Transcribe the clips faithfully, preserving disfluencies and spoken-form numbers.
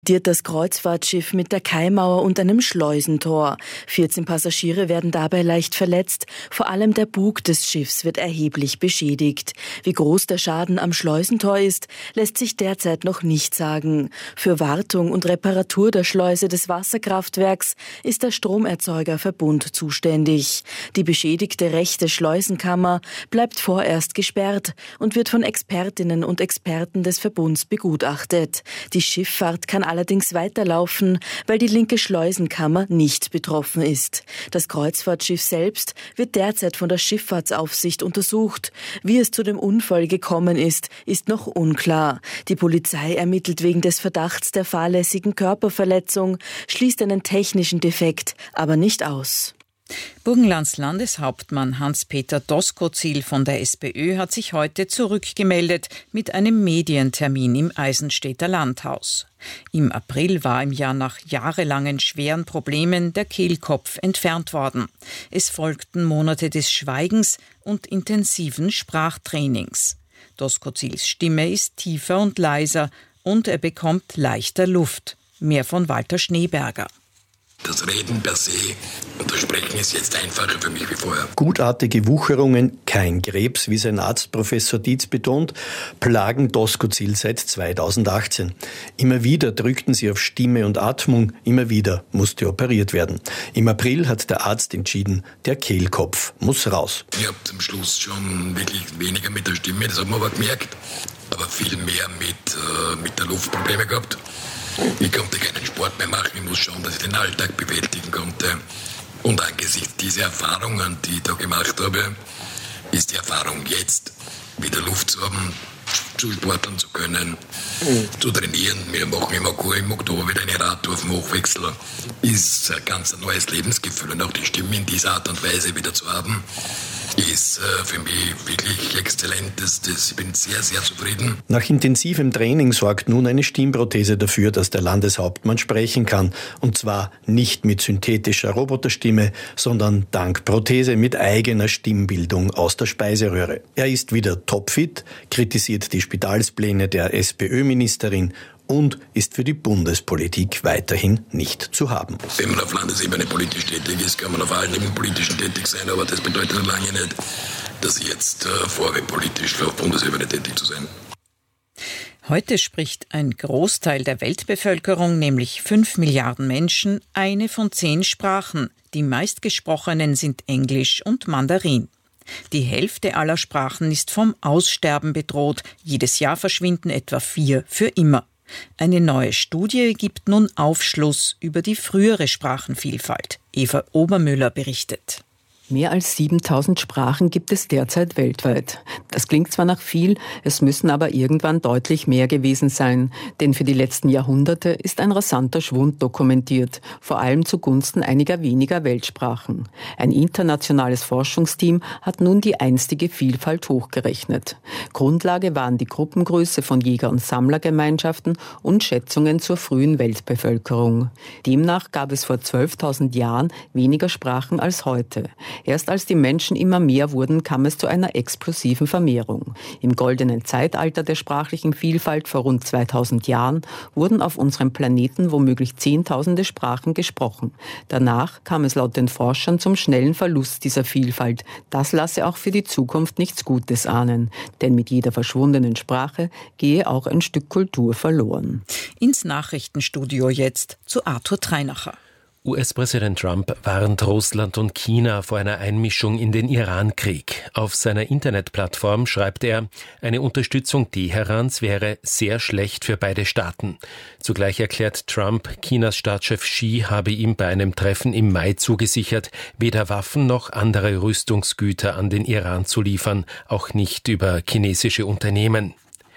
Das Kreuzfahrtschiff mit der Kaimauer und einem Schleusentor. vierzehn Passagiere werden dabei leicht verletzt. Vor allem der Bug des Schiffs wird erheblich beschädigt. Wie groß der Schaden am Schleusentor ist, lässt sich derzeit noch nicht sagen. Für Wartung und Reparatur der Schleuse des Wasserkraftwerks ist der Stromerzeugerverbund zuständig. Die beschädigte rechte Schleusenkammer bleibt vorerst gesperrt und wird von Expertinnen und Experten des Verbunds begutachtet. Die Schifffahrt kann allerdings weiterlaufen, weil die linke Schleusenkammer nicht betroffen ist. Das Kreuzfahrtschiff selbst wird derzeit von der Schifffahrtsaufsicht untersucht. Wie es zu dem Unfall gekommen ist, ist noch unklar. Die Polizei ermittelt wegen des Verdachts der fahrlässigen Körperverletzung, schließt einen technischen Defekt aber nicht aus. Burgenlands Landeshauptmann Hans-Peter Doskozil von der SPÖ hat sich heute zurückgemeldet mit einem Medientermin im Eisenstädter Landhaus. Im April war im Jahr nach jahrelangen schweren Problemen der Kehlkopf entfernt worden. Es folgten Monate des Schweigens und intensiven Sprachtrainings. Doskozils Stimme ist tiefer und leiser und er bekommt leichter Luft. Mehr von Walter Schneeberger. Das Reden per se und das Sprechen ist jetzt einfacher für mich wie vorher. Gutartige Wucherungen, kein Krebs, wie sein Arzt Professor Dietz betont, plagen Doskozil seit zweitausendachtzehn. Immer wieder drückten sie auf Stimme und Atmung, immer wieder musste operiert werden. Im April hat der Arzt entschieden, der Kehlkopf muss raus. Ich habe zum Schluss schon wirklich weniger mit der Stimme, das hat man aber gemerkt, aber viel mehr mit, äh, mit der Luft Probleme gehabt. Ich konnte keinen Sport mehr machen, ich muss schauen, dass ich den Alltag bewältigen konnte. Und angesichts dieser Erfahrungen, die ich da gemacht habe, ist die Erfahrung jetzt, wieder Luft zu haben, zu sporteln zu können, mhm. zu trainieren. Wir machen im Oktober wieder eine Radtour auf dem Hochwechsel. Ist ein ganz neues Lebensgefühl und auch die Stimme in dieser Art und Weise wieder zu haben, ist äh, für mich wirklich exzellent. Das, das, ich bin sehr, sehr zufrieden. Nach intensivem Training sorgt nun eine Stimmprothese dafür, dass der Landeshauptmann sprechen kann. Und zwar nicht mit synthetischer Roboterstimme, sondern dank Prothese mit eigener Stimmbildung aus der Speiseröhre. Er ist wieder topfit, kritisiert die Spitalspläne der SPÖ-Ministerin und ist für die Bundespolitik weiterhin nicht zu haben. Wenn man auf Landesebene politisch tätig ist, kann man auf allen Ebenen politisch tätig sein, aber das bedeutet lange nicht, dass ich jetzt äh, vorhabe, politisch auf Bundesebene tätig zu sein. Heute spricht ein Großteil der Weltbevölkerung, nämlich fünf Milliarden Menschen, eine von zehn Sprachen. Die meistgesprochenen sind Englisch und Mandarin. Die Hälfte aller Sprachen ist vom Aussterben bedroht. Jedes Jahr verschwinden etwa vier für immer. Eine neue Studie gibt nun Aufschluss über die frühere Sprachenvielfalt. Eva Obermüller berichtet. Mehr als siebentausend Sprachen gibt es derzeit weltweit. Das klingt zwar nach viel, es müssen aber irgendwann deutlich mehr gewesen sein. Denn für die letzten Jahrhunderte ist ein rasanter Schwund dokumentiert, vor allem zugunsten einiger weniger Weltsprachen. Ein internationales Forschungsteam hat nun die einstige Vielfalt hochgerechnet. Grundlage waren die Gruppengröße von Jäger- und Sammlergemeinschaften und Schätzungen zur frühen Weltbevölkerung. Demnach gab es vor zwölftausend Jahren weniger Sprachen als heute. Erst als die Menschen immer mehr wurden, kam es zu einer explosiven Vermehrung. Im goldenen Zeitalter der sprachlichen Vielfalt vor rund zweitausend Jahren wurden auf unserem Planeten womöglich zehntausende Sprachen gesprochen. Danach kam es laut den Forschern zum schnellen Verlust dieser Vielfalt. Das lasse auch für die Zukunft nichts Gutes ahnen. Denn mit jeder verschwundenen Sprache gehe auch ein Stück Kultur verloren. Ins Nachrichtenstudio jetzt zu Arthur Treinacher. U S-Präsident Trump warnt Russland und China vor einer Einmischung in den Iran-Krieg. Auf seiner Internetplattform schreibt er, eine Unterstützung Teherans wäre sehr schlecht für beide Staaten. Zugleich erklärt Trump, Chinas Staatschef Xi habe ihm bei einem Treffen im Mai zugesichert, weder Waffen noch andere Rüstungsgüter an den Iran zu liefern, auch nicht über chinesische Unternehmen.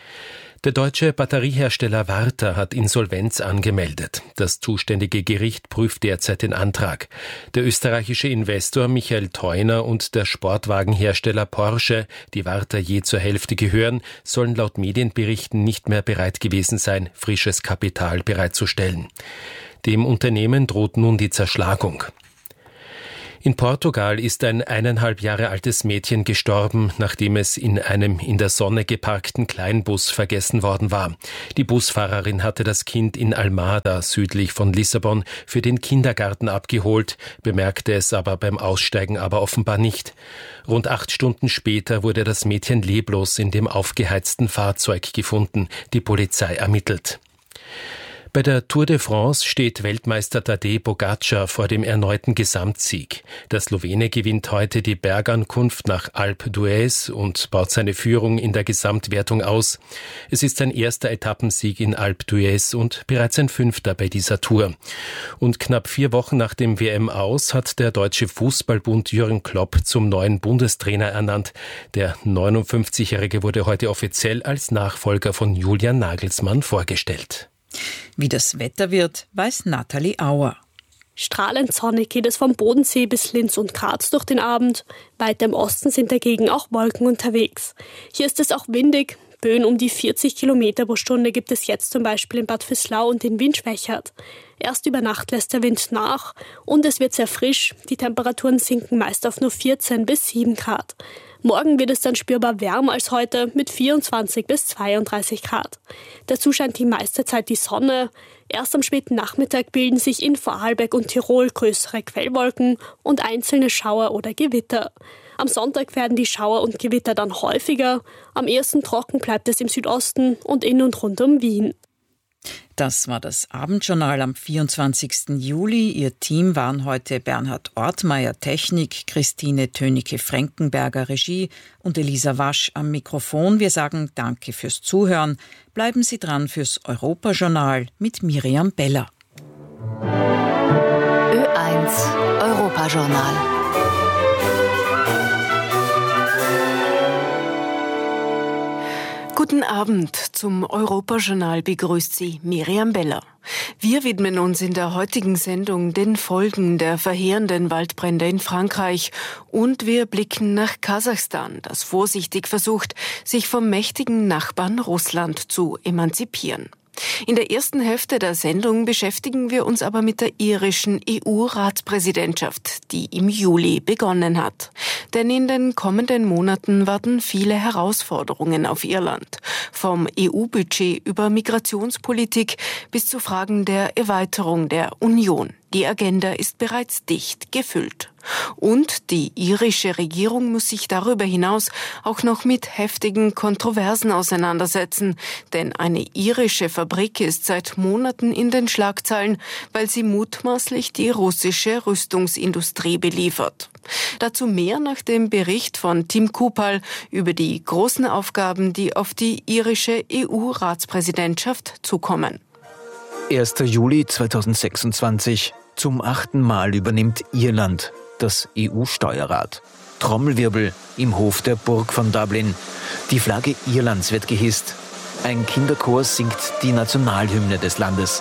Der deutsche Batteriehersteller Varta hat Insolvenz angemeldet. Das zuständige Gericht prüft derzeit den Antrag. Der österreichische Investor Michael Theuner und der Sportwagenhersteller Porsche, die Varta je zur Hälfte gehören, sollen laut Medienberichten nicht mehr bereit gewesen sein, frisches Kapital bereitzustellen. Dem Unternehmen droht nun die Zerschlagung. In Portugal ist ein eineinhalb Jahre altes Mädchen gestorben, nachdem es in einem in der Sonne geparkten Kleinbus vergessen worden war. Die Busfahrerin hatte das Kind in Almada, südlich von Lissabon, für den Kindergarten abgeholt, bemerkte es aber beim Aussteigen aber offenbar nicht. Rund acht Stunden später wurde das Mädchen leblos in dem aufgeheizten Fahrzeug gefunden. Die Polizei ermittelt. Bei der Tour de France steht Weltmeister Tadej Pogačar vor dem erneuten Gesamtsieg. Der Slowene gewinnt heute die Bergankunft nach Alpe d'Huez und baut seine Führung in der Gesamtwertung aus. Es ist sein erster Etappensieg in Alpe d'Huez und bereits ein fünfter bei dieser Tour. Und knapp vier Wochen nach dem W M-Aus hat der Deutsche Fußballbund Jürgen Klopp zum neuen Bundestrainer ernannt. Der neunundfünfzigjährige wurde heute offiziell als Nachfolger von Julian Nagelsmann vorgestellt. Wie das Wetter wird, weiß Nathalie Auer. Strahlend sonnig geht es vom Bodensee bis Linz und Graz durch den Abend. Weiter im Osten sind dagegen auch Wolken unterwegs. Hier ist es auch windig. Böen um die vierzig Kilometer pro Stunde gibt es jetzt zum Beispiel in Bad Vöslau und den Wind schwächert. Erst über Nacht lässt der Wind nach und es wird sehr frisch. Die Temperaturen sinken meist auf nur vierzehn bis sieben Grad. Morgen wird es dann spürbar wärmer als heute mit vierundzwanzig bis zweiunddreißig Grad. Dazu scheint die meiste Zeit die Sonne. Erst am späten Nachmittag bilden sich in Vorarlberg und Tirol größere Quellwolken und einzelne Schauer oder Gewitter. Am Sonntag werden die Schauer und Gewitter dann häufiger. Am ehesten trocken bleibt es im Südosten und in und rund um Wien. Das war das Abendjournal am vierundzwanzigsten Juli. Ihr Team waren heute Bernhard Ortmeier Technik, Christine Tönicke-Frankenberger Regie und Elisa Wasch am Mikrofon. Wir sagen Danke fürs Zuhören. Bleiben Sie dran fürs Europajournal mit Miriam Beller. Ö eins Europajournal. Guten Abend, zum Europajournal begrüßt Sie Miriam Beller. Wir widmen uns in der heutigen Sendung den Folgen der verheerenden Waldbrände in Frankreich und wir blicken nach Kasachstan, das vorsichtig versucht, sich vom mächtigen Nachbarn Russland zu emanzipieren. In der ersten Hälfte der Sendung beschäftigen wir uns aber mit der irischen E U-Ratspräsidentschaft, die im Juli begonnen hat. Denn in den kommenden Monaten warten viele Herausforderungen auf Irland. Vom E U-Budget über Migrationspolitik bis zu Fragen der Erweiterung der Union. Die Agenda ist bereits dicht gefüllt. Und die irische Regierung muss sich darüber hinaus auch noch mit heftigen Kontroversen auseinandersetzen. Denn eine irische Fabrik ist seit Monaten in den Schlagzeilen, weil sie mutmaßlich die russische Rüstungsindustrie beliefert. Dazu mehr nach dem Bericht von Tim Kupal über die großen Aufgaben, die auf die irische E U-Ratspräsidentschaft zukommen. erster Juli zweitausendsechsundzwanzig. Zum achten Mal übernimmt Irland das E U-Steuerrat. Trommelwirbel im Hof der Burg von Dublin. Die Flagge Irlands wird gehisst. Ein Kinderchor singt die Nationalhymne des Landes.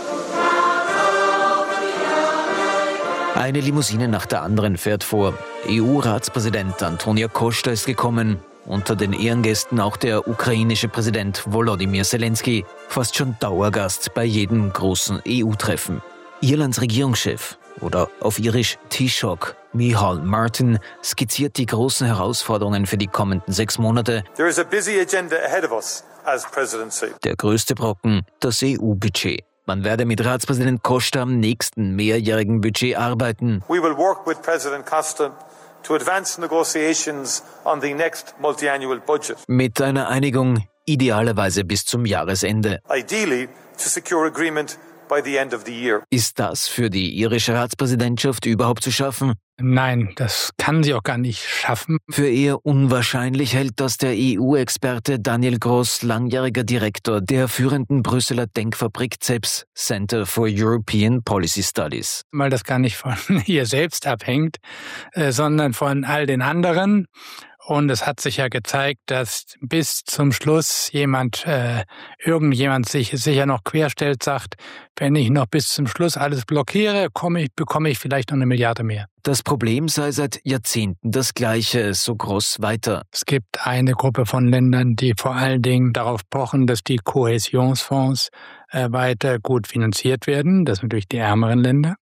Eine Limousine nach der anderen fährt vor. E U-Ratspräsident Antonio Costa ist gekommen. Unter den Ehrengästen auch der ukrainische Präsident Volodymyr Zelensky, fast schon Dauergast bei jedem großen E U-Treffen. Irlands Regierungschef, oder auf Irisch Taoiseach, Micheál Martin, skizziert die großen Herausforderungen für die kommenden sechs Monate. There is a busy agenda ahead of us as presidency. Der größte Brocken, das E U-Budget. Man werde mit Ratspräsident Costa am nächsten mehrjährigen Budget arbeiten. We will work with President Costa to advance negotiations on the next multi-annual budget. Mit einer Einigung idealerweise bis zum Jahresende. Ideally to secure agreement by the end of the year. Ist das für die irische Ratspräsidentschaft überhaupt zu schaffen? Nein, das kann sie auch gar nicht schaffen. Für eher unwahrscheinlich hält das der E U-Experte Daniel Gross, langjähriger Direktor der führenden Brüsseler Denkfabrik C E P S, Center for European Policy Studies. Weil das gar nicht von ihr selbst abhängt, äh, sondern von all den anderen. Und es hat sich ja gezeigt, dass bis zum Schluss jemand, äh, irgendjemand sich sicher noch querstellt, sagt, wenn ich noch bis zum Schluss alles blockiere, komme ich, bekomme ich vielleicht noch eine Milliarde mehr. Das Problem sei seit Jahrzehnten das gleiche, so Gross weiter. Es gibt eine Gruppe von Ländern, die vor allen Dingen darauf pochen, dass die Kohäsionsfonds äh, weiter gut finanziert werden. Das sind natürlich die ärmeren Länder.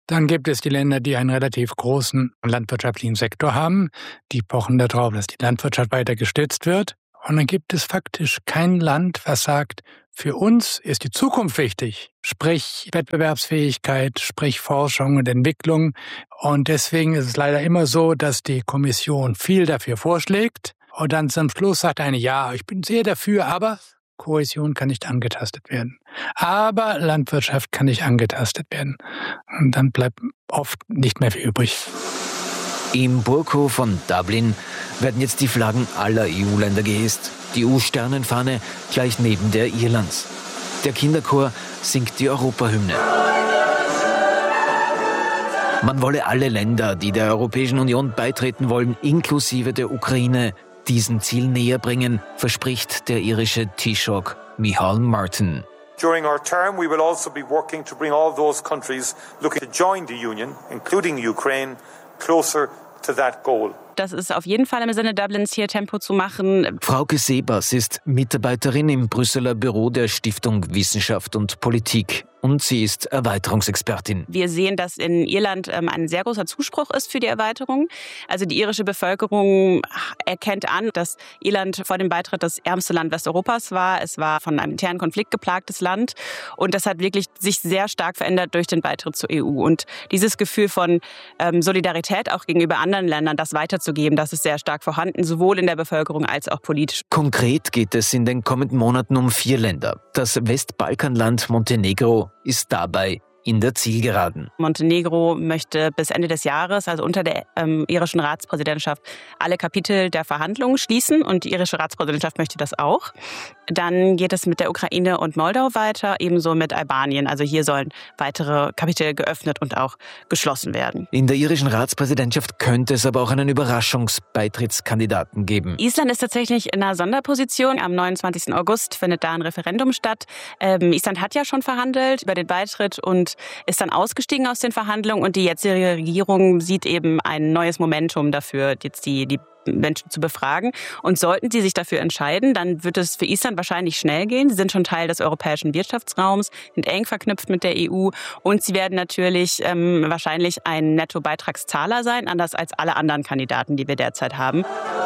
Dann gibt es die Länder, die einen relativ großen landwirtschaftlichen Sektor haben. Die pochen darauf, dass die Landwirtschaft weiter gestützt wird. Und dann gibt es faktisch kein Land, was sagt, für uns ist die Zukunft wichtig. Sprich Wettbewerbsfähigkeit, sprich Forschung und Entwicklung. Und deswegen ist es leider immer so, dass die Kommission viel dafür vorschlägt. Und dann zum Schluss sagt eine, ja, ich bin sehr dafür, aber Kohäsion kann nicht angetastet werden. Aber Landwirtschaft kann nicht angetastet werden. Und dann bleibt oft nicht mehr viel übrig. Im Burghof von Dublin werden jetzt die Flaggen aller E U-Länder gehisst. Die E U-Sternenfahne gleich neben der Irlands. Der Kinderchor singt die Europahymne. Man wolle alle Länder, die der Europäischen Union beitreten wollen, inklusive der Ukraine, diesen Ziel näher bringen, verspricht der irische Taoiseach Micheál Martin. During our term, we will also be working to bring all those countries looking to join the Union, including Ukraine, closer to that goal. Das ist auf jeden Fall im Sinne Dublins, hier Tempo zu machen. Frauke Sebers ist Mitarbeiterin im Brüsseler Büro der Stiftung Wissenschaft und Politik. Und sie ist Erweiterungsexpertin. Wir sehen, dass in Irland ähm, ein sehr großer Zuspruch ist für die Erweiterung. Also die irische Bevölkerung erkennt an, dass Irland vor dem Beitritt das ärmste Land Westeuropas war. Es war von einem internen Konflikt geplagtes Land. Und das hat wirklich sich sehr stark verändert durch den Beitritt zur E U. Und dieses Gefühl von ähm, Solidarität auch gegenüber anderen Ländern, das weiterzugeben, das ist sehr stark vorhanden, sowohl in der Bevölkerung als auch politisch. Konkret geht es in den kommenden Monaten um vier Länder. Das Westbalkanland Montenegro ist dabei in der Zielgeraden. Montenegro möchte bis Ende des Jahres, also unter der ähm, irischen Ratspräsidentschaft, alle Kapitel der Verhandlungen schließen und die irische Ratspräsidentschaft möchte das auch. Dann geht es mit der Ukraine und Moldau weiter, ebenso mit Albanien. Also hier sollen weitere Kapitel geöffnet und auch geschlossen werden. In der irischen Ratspräsidentschaft könnte es aber auch einen Überraschungsbeitrittskandidaten geben. Island ist tatsächlich in einer Sonderposition. Am neunundzwanzigsten August findet da ein Referendum statt. Ähm, Island hat ja schon verhandelt über den Beitritt und ist dann ausgestiegen aus den Verhandlungen. Und die jetzige Regierung sieht eben ein neues Momentum dafür, jetzt die, die Menschen zu befragen. Und sollten sie sich dafür entscheiden, dann wird es für Island wahrscheinlich schnell gehen. Sie sind schon Teil des europäischen Wirtschaftsraums, sind eng verknüpft mit der E U und sie werden natürlich ähm, wahrscheinlich ein Nettobeitragszahler sein, anders als alle anderen Kandidaten, die wir derzeit haben.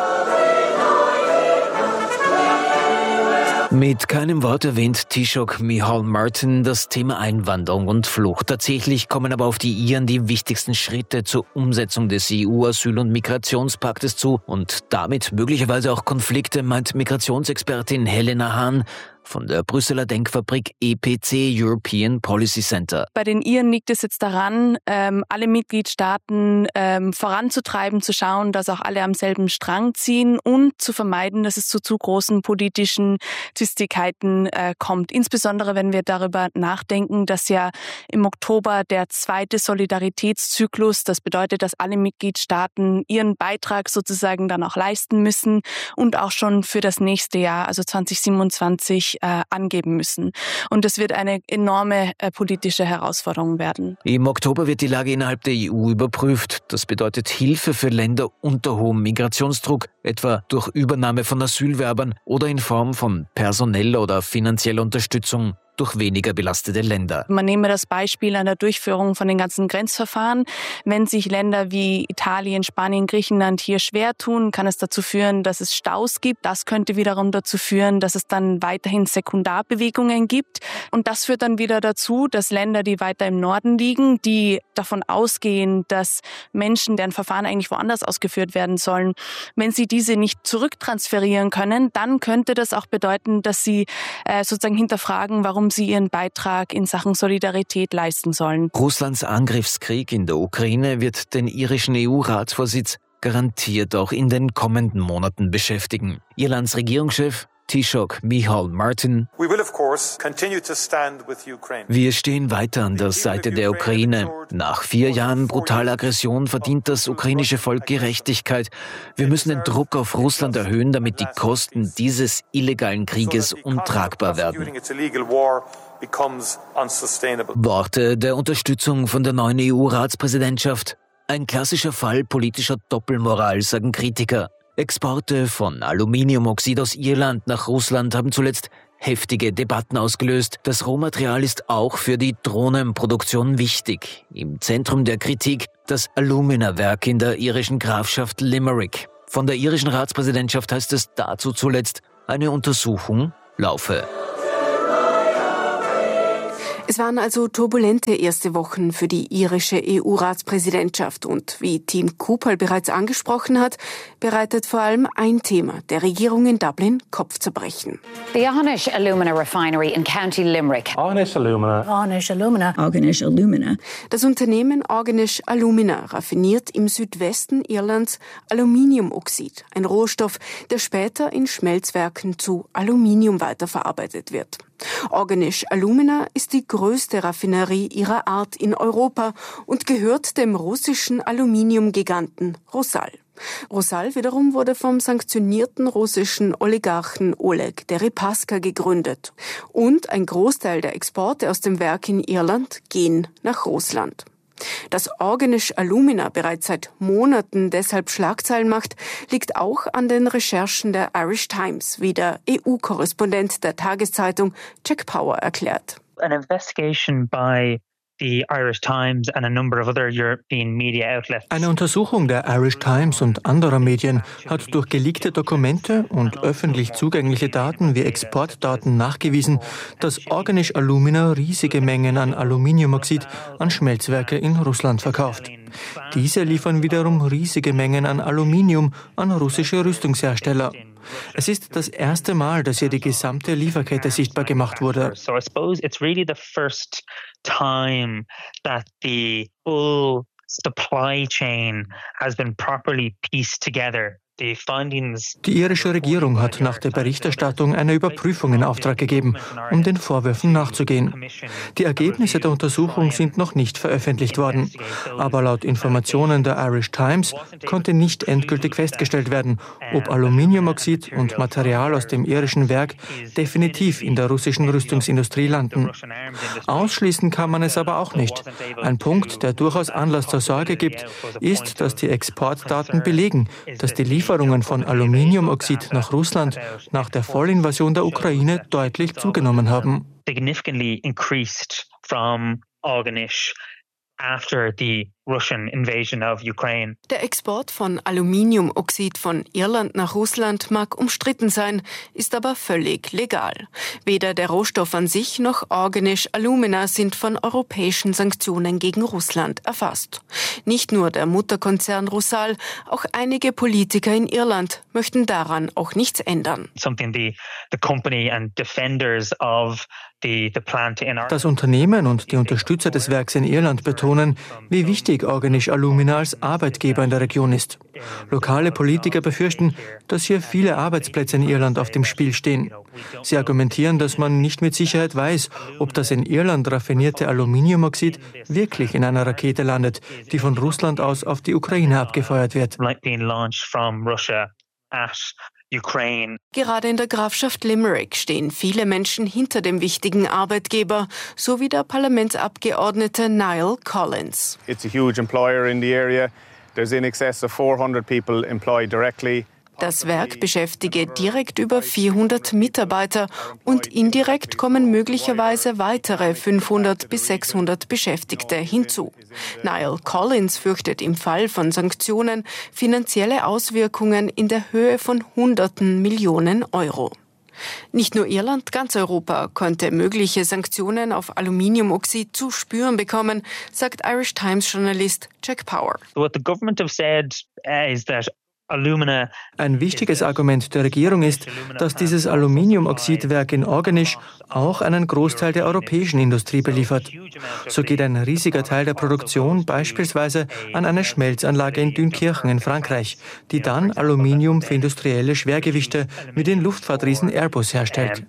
Mit keinem Wort erwähnt Taoiseach Micheál Martin das Thema Einwanderung und Flucht. Tatsächlich kommen aber auf die Iren die wichtigsten Schritte zur Umsetzung des E U-Asyl- und Migrationspaktes zu und damit möglicherweise auch Konflikte, meint Migrationsexpertin Helena Hahn von der Brüsseler Denkfabrik E P C, European Policy Center. Bei den Iren liegt es jetzt daran, ähm, alle Mitgliedstaaten ähm, voranzutreiben, zu schauen, dass auch alle am selben Strang ziehen und zu vermeiden, dass es zu zu großen politischen Zwistigkeiten äh, kommt. Insbesondere, wenn wir darüber nachdenken, dass ja im Oktober der zweite Solidaritätszyklus, das bedeutet, dass alle Mitgliedstaaten ihren Beitrag sozusagen dann auch leisten müssen und auch schon für das nächste Jahr, also zwanzig siebenundzwanzig, Äh, angeben müssen. Und das wird eine enorme äh, politische Herausforderung werden. Im Oktober wird die Lage innerhalb der E U überprüft. Das bedeutet Hilfe für Länder unter hohem Migrationsdruck, etwa durch Übernahme von Asylwerbern oder in Form von personeller oder finanzieller Unterstützung durch weniger belastete Länder. Man nehme das Beispiel an der Durchführung von den ganzen Grenzverfahren. Wenn sich Länder wie Italien, Spanien, Griechenland hier schwer tun, kann es dazu führen, dass es Staus gibt. Das könnte wiederum dazu führen, dass es dann weiterhin Sekundarbewegungen gibt. Und das führt dann wieder dazu, dass Länder, die weiter im Norden liegen, die davon ausgehen, dass Menschen, deren Verfahren eigentlich woanders ausgeführt werden sollen, wenn sie diese nicht zurücktransferieren können, dann könnte das auch bedeuten, dass sie äh, sozusagen hinterfragen, warum sie ihren Beitrag in Sachen Solidarität leisten sollen. Russlands Angriffskrieg in der Ukraine wird den irischen E U-Ratsvorsitz garantiert auch in den kommenden Monaten beschäftigen. Irlands Regierungschef Taoiseach Micheál Martin: Wir stehen weiter an der Seite der Ukraine. Nach vier Jahren brutaler Aggression verdient das ukrainische Volk Gerechtigkeit. Wir müssen den Druck auf Russland erhöhen, damit die Kosten dieses illegalen Krieges untragbar werden. Worte der Unterstützung von der neuen E U-Ratspräsidentschaft. Ein klassischer Fall politischer Doppelmoral, sagen Kritiker. Exporte von Aluminiumoxid aus Irland nach Russland haben zuletzt heftige Debatten ausgelöst. Das Rohmaterial ist auch für die Drohnenproduktion wichtig. Im Zentrum der Kritik das Alumina-Werk in der irischen Grafschaft Limerick. Von der irischen Ratspräsidentschaft heißt es dazu zuletzt, eine Untersuchung laufe. Es waren also turbulente erste Wochen für die irische E U-Ratspräsidentschaft und wie Tim Kupal bereits angesprochen hat, bereitet vor allem ein Thema der Regierung in Dublin Kopfzerbrechen. The Ornish Alumina Refinery in County Limerick. Ornish Alumina. Ornish Alumina. Ornish Alumina. Das Unternehmen Ornish Alumina raffiniert im Südwesten Irlands Aluminiumoxid, ein Rohstoff, der später in Schmelzwerken zu Aluminium weiterverarbeitet wird. Ornish Alumina ist die größte Raffinerie ihrer Art in Europa und gehört dem russischen Aluminiumgiganten Rusal. Rusal wiederum wurde vom sanktionierten russischen Oligarchen Oleg Deripaska gegründet. Und ein Großteil der Exporte aus dem Werk in Irland gehen nach Russland. Dass Ornish Alumina bereits seit Monaten deshalb Schlagzeilen macht, liegt auch an den Recherchen der Irish Times, wie der E U-Korrespondent der Tageszeitung Jack Power erklärt. An investigation by the Irish Times and a number of other European media outlets. Eine Untersuchung der Irish Times und anderer Medien hat durch geleakte Dokumente und öffentlich zugängliche Daten wie Exportdaten nachgewiesen, dass Ornish Alumina riesige Mengen an Aluminiumoxid an Schmelzwerke in Russland verkauft. Diese liefern wiederum riesige Mengen an Aluminium an russische Rüstungshersteller. Es ist das erste Mal, dass hier die gesamte Lieferkette sichtbar gemacht wurde. So I suppose it's really the first time that the full supply chain has been properly pieced together. Die irische Regierung hat nach der Berichterstattung eine Überprüfung in Auftrag gegeben, um den Vorwürfen nachzugehen. Die Ergebnisse der Untersuchung sind noch nicht veröffentlicht worden. Aber laut Informationen der Irish Times konnte nicht endgültig festgestellt werden, ob Aluminiumoxid und Material aus dem irischen Werk definitiv in der russischen Rüstungsindustrie landen. Ausschließen kann man es aber auch nicht. Ein Punkt, der durchaus Anlass zur Sorge gibt, ist, dass die Exportdaten belegen, dass die Lieferungen Lieferungen von Aluminiumoxid nach Russland nach der Vollinvasion der Ukraine deutlich zugenommen haben. Significantly increased from Ornish after the Russian invasion of Ukraine. Der Export von Aluminiumoxid von Irland nach Russland mag umstritten sein, ist aber völlig legal. Weder der Rohstoff an sich noch Ornish Alumina sind von europäischen Sanktionen gegen Russland erfasst. Nicht nur der Mutterkonzern Rusal, auch einige Politiker in Irland möchten daran auch nichts ändern. Something the the company and defenders of the the plant in Das Unternehmen und die Unterstützer des Werks in Irland betonen, wie wichtig Ornish Alumina als Arbeitgeber in der Region ist. Lokale Politiker befürchten, dass hier viele Arbeitsplätze in Irland auf dem Spiel stehen. Sie argumentieren, dass man nicht mit Sicherheit weiß, ob das in Irland raffinierte Aluminiumoxid wirklich in einer Rakete landet, die von Russland aus auf die Ukraine abgefeuert wird. Ukraine. Gerade in der Grafschaft Limerick stehen viele Menschen hinter dem wichtigen Arbeitgeber, so wie der Parlamentsabgeordnete Niall Collins. It's a huge employer in the area. There's in excess of four hundred people employed directly. Das Werk beschäftige direkt über vierhundert Mitarbeiter und indirekt kommen möglicherweise weitere fünfhundert bis sechshundert Beschäftigte hinzu. Niall Collins fürchtet im Fall von Sanktionen finanzielle Auswirkungen in der Höhe von Hunderten Millionen Euro. Nicht nur Irland, ganz Europa könnte mögliche Sanktionen auf Aluminiumoxid zu spüren bekommen, sagt Irish Times Journalist Jack Power. What the government have said is that Alumina. Ein wichtiges Argument der Regierung ist, dass dieses Aluminiumoxidwerk in Ornish auch einen Großteil der europäischen Industrie beliefert. So geht ein riesiger Teil der Produktion beispielsweise an eine Schmelzanlage in Dünkirchen in Frankreich, die dann Aluminium für industrielle Schwergewichte wie den Luftfahrtriesen Airbus herstellt.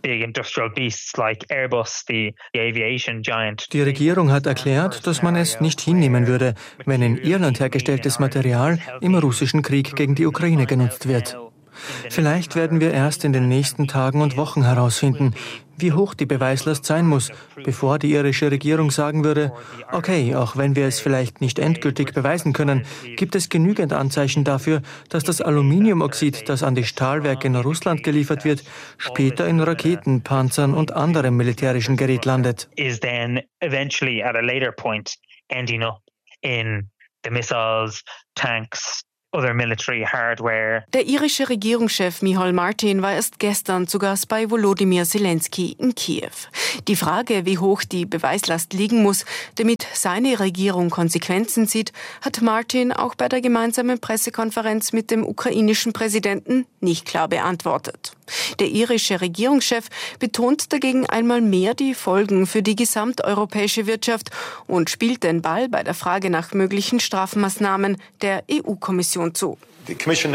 Die Regierung hat erklärt, dass man es nicht hinnehmen würde, wenn in Irland hergestelltes Material im russischen Krieg gegen die Ukraine genutzt wird. Vielleicht werden wir erst in den nächsten Tagen und Wochen herausfinden, wie hoch die Beweislast sein muss, bevor die irische Regierung sagen würde, okay, auch wenn wir es vielleicht nicht endgültig beweisen können, gibt es genügend Anzeichen dafür, dass das Aluminiumoxid, das an die Stahlwerke in Russland geliefert wird, später in Raketen, Panzern und anderem militärischen Gerät landet. Is then eventually at a later point ending up in the missiles, tanks, other military hardware. Der irische Regierungschef Micheál Martin war erst gestern zu Gast bei Volodymyr Zelensky in Kiew. Die Frage, wie hoch die Beweislast liegen muss, damit seine Regierung Konsequenzen zieht, hat Martin auch bei der gemeinsamen Pressekonferenz mit dem ukrainischen Präsidenten nicht klar beantwortet. Der irische Regierungschef betont dagegen einmal mehr die Folgen für die gesamteuropäische Wirtschaft und spielt den Ball bei der Frage nach möglichen Strafmaßnahmen der E U-Kommission zu. Die Kommission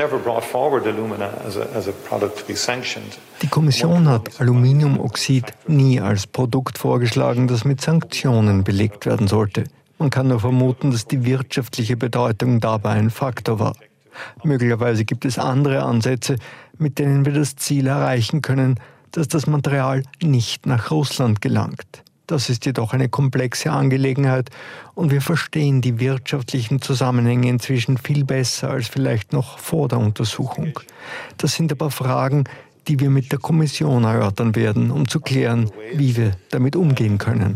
hat Aluminiumoxid nie als Produkt vorgeschlagen, das mit Sanktionen belegt werden sollte. Man kann nur vermuten, dass die wirtschaftliche Bedeutung dabei ein Faktor war. Möglicherweise gibt es andere Ansätze, mit denen wir das Ziel erreichen können, dass das Material nicht nach Russland gelangt. Das ist jedoch eine komplexe Angelegenheit und wir verstehen die wirtschaftlichen Zusammenhänge inzwischen viel besser als vielleicht noch vor der Untersuchung. Das sind aber Fragen, die wir mit der Kommission erörtern werden, um zu klären, wie wir damit umgehen können.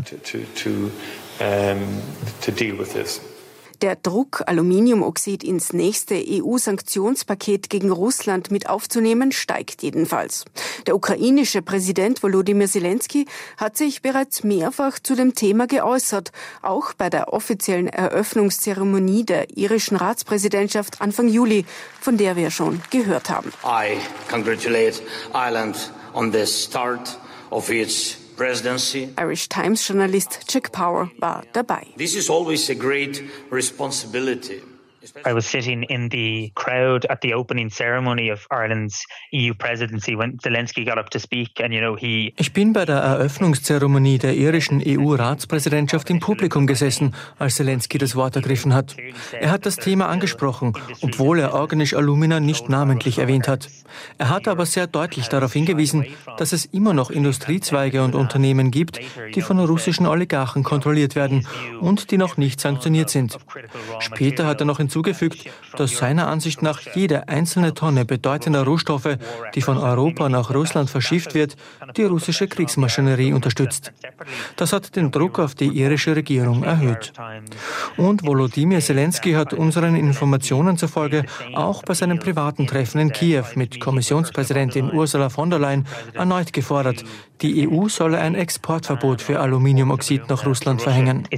Der Druck, Aluminiumoxid ins nächste E U-Sanktionspaket gegen Russland mit aufzunehmen, steigt jedenfalls. Der ukrainische Präsident Volodymyr Zelensky hat sich bereits mehrfach zu dem Thema geäußert, auch bei der offiziellen Eröffnungszeremonie der irischen Ratspräsidentschaft Anfang Juli, von der wir schon gehört haben. I congratulate Ireland on the start of its presidency. Irish Times Journalist Jack Power war dabei. This is always a great responsibility. I was sitting in the crowd at the opening ceremony of Ireland's E U presidency when Zelensky got up to speak and you know he Ich bin bei der Eröffnungszeremonie der irischen E U-Ratspräsidentschaft im Publikum gesessen, als Zelensky das Wort ergriffen hat. Er hat das Thema angesprochen, obwohl er Organisch Alumina nicht namentlich erwähnt hat. Er hat aber sehr deutlich darauf hingewiesen, dass es immer noch Industriezweige und Unternehmen gibt, die von russischen Oligarchen kontrolliert werden und die noch nicht sanktioniert sind. Später hat er noch hinzugefügt, dass seiner Ansicht nach jede einzelne Tonne bedeutender Rohstoffe, die von Europa nach Russland verschifft wird, die russische Kriegsmaschinerie unterstützt. Das hat den Druck auf die irische Regierung erhöht. Und Volodymyr Zelensky hat unseren Informationen zufolge auch bei seinem privaten Treffen in Kiew mit Kommissionspräsidentin Ursula von der Leyen erneut gefordert, die E U solle ein Exportverbot für Aluminiumoxid nach Russland verhängen.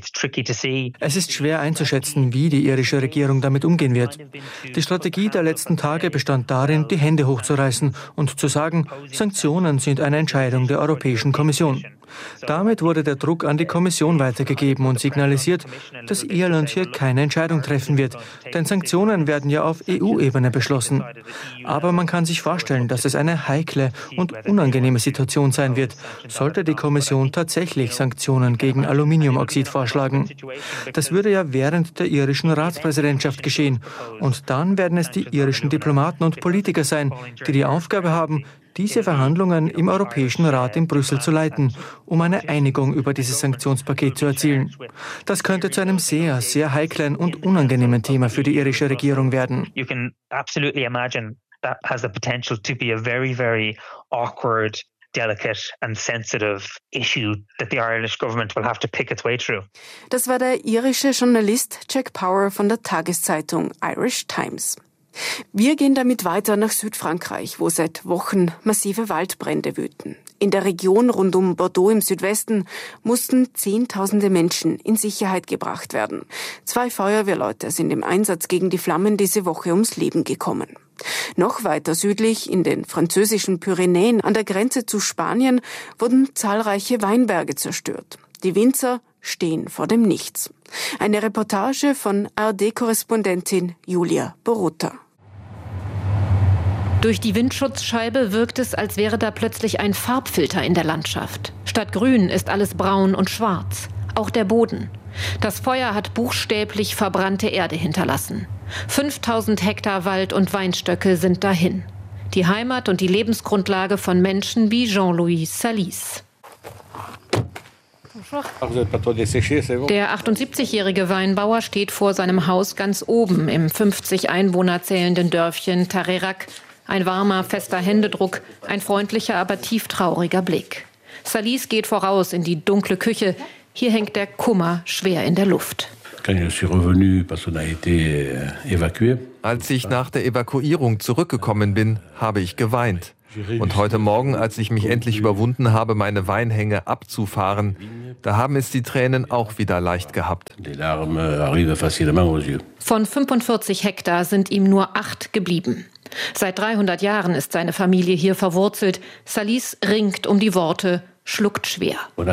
Es ist schwer einzuschätzen, wie die irische Regierung damit umgehen wird. Die Strategie der letzten Tage bestand darin, die Hände hochzureißen und zu sagen, Sanktionen sind eine Entscheidung der Europäischen Kommission. Damit wurde der Druck an die Kommission weitergegeben und signalisiert, dass Irland hier keine Entscheidung treffen wird, denn Sanktionen werden ja auf E U-Ebene beschlossen. Aber man kann sich vorstellen, dass es eine heikle und unangenehme Situation sein wird, sollte die Kommission tatsächlich Sanktionen gegen Aluminiumoxid vorschlagen. Das würde ja während der irischen Ratspräsidentschaft geschehen und dann werden es die irischen Diplomaten und Politiker sein, die die Aufgabe haben, diese Verhandlungen im Europäischen Rat in Brüssel zu leiten, um eine Einigung über dieses Sanktionspaket zu erzielen. Das könnte zu einem sehr, sehr heiklen und unangenehmen Thema für die irische Regierung werden. You can absolutely imagine that has the potential to be a very, very awkward, delicate and sensitive issue that the Irish government will have to pick its way through. Das war der irische Journalist Jack Power von der Tageszeitung Irish Times. Wir gehen damit weiter nach Südfrankreich, wo seit Wochen massive Waldbrände wüten. In der Region rund um Bordeaux im Südwesten mussten Zehntausende Menschen in Sicherheit gebracht werden. Zwei Feuerwehrleute sind im Einsatz gegen die Flammen diese Woche ums Leben gekommen. Noch weiter südlich, in den französischen Pyrenäen an der Grenze zu Spanien, wurden zahlreiche Weinberge zerstört. Die Winzer stehen vor dem Nichts. Eine Reportage von A R D-Korrespondentin Julia Borutta. Durch die Windschutzscheibe wirkt es, als wäre da plötzlich ein Farbfilter in der Landschaft. Statt grün ist alles braun und schwarz. Auch der Boden. Das Feuer hat buchstäblich verbrannte Erde hinterlassen. fünftausend Hektar Wald und Weinstöcke sind dahin. Die Heimat und die Lebensgrundlage von Menschen wie Jean-Louis Salis. Der achtundsiebzigjährige Weinbauer steht vor seinem Haus ganz oben im fünfzig Einwohner zählenden Dörfchen Tarerac. Ein warmer, fester Händedruck, ein freundlicher, aber tieftrauriger Blick. Salis geht voraus in die dunkle Küche. Hier hängt der Kummer schwer in der Luft. Als ich nach der Evakuierung zurückgekommen bin, habe ich geweint. Und heute Morgen, als ich mich endlich überwunden habe, meine Weinhänge abzufahren, da haben es die Tränen auch wieder leicht gehabt. Von fünfundvierzig Hektar sind ihm nur acht geblieben. Seit dreihundert Jahren ist seine Familie hier verwurzelt. Salis ringt um die Worte, schluckt schwer.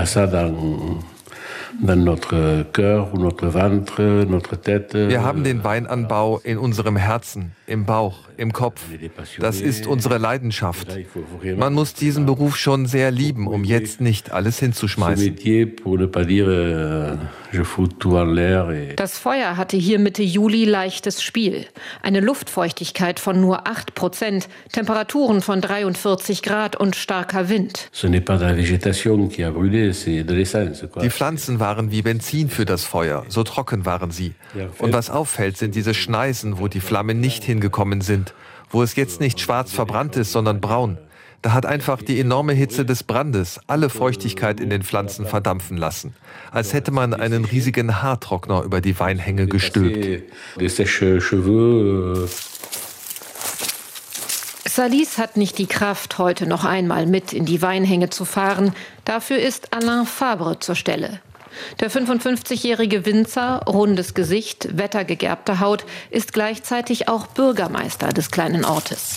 Wir haben den Weinanbau in unserem Herzen, im Bauch, im Kopf. Das ist unsere Leidenschaft. Man muss diesen Beruf schon sehr lieben, um jetzt nicht alles hinzuschmeißen. Das Feuer hatte hier Mitte Juli leichtes Spiel. Eine Luftfeuchtigkeit von nur acht Prozent, Temperaturen von dreiundvierzig Grad und starker Wind. Die Pflanzen waren wie Benzin für das Feuer, so trocken waren sie. Und was auffällt, sind diese Schneisen, wo die Flammen nicht hingekommen sind, wo es jetzt nicht schwarz verbrannt ist, sondern braun. Da hat einfach die enorme Hitze des Brandes alle Feuchtigkeit in den Pflanzen verdampfen lassen. Als hätte man einen riesigen Haartrockner über die Weinhänge gestülpt. Salis hat nicht die Kraft, heute noch einmal mit in die Weinhänge zu fahren. Dafür ist Alain Fabre zur Stelle. Der fünfundfünfzigjährige Winzer, rundes Gesicht, wettergegerbte Haut, ist gleichzeitig auch Bürgermeister des kleinen Ortes.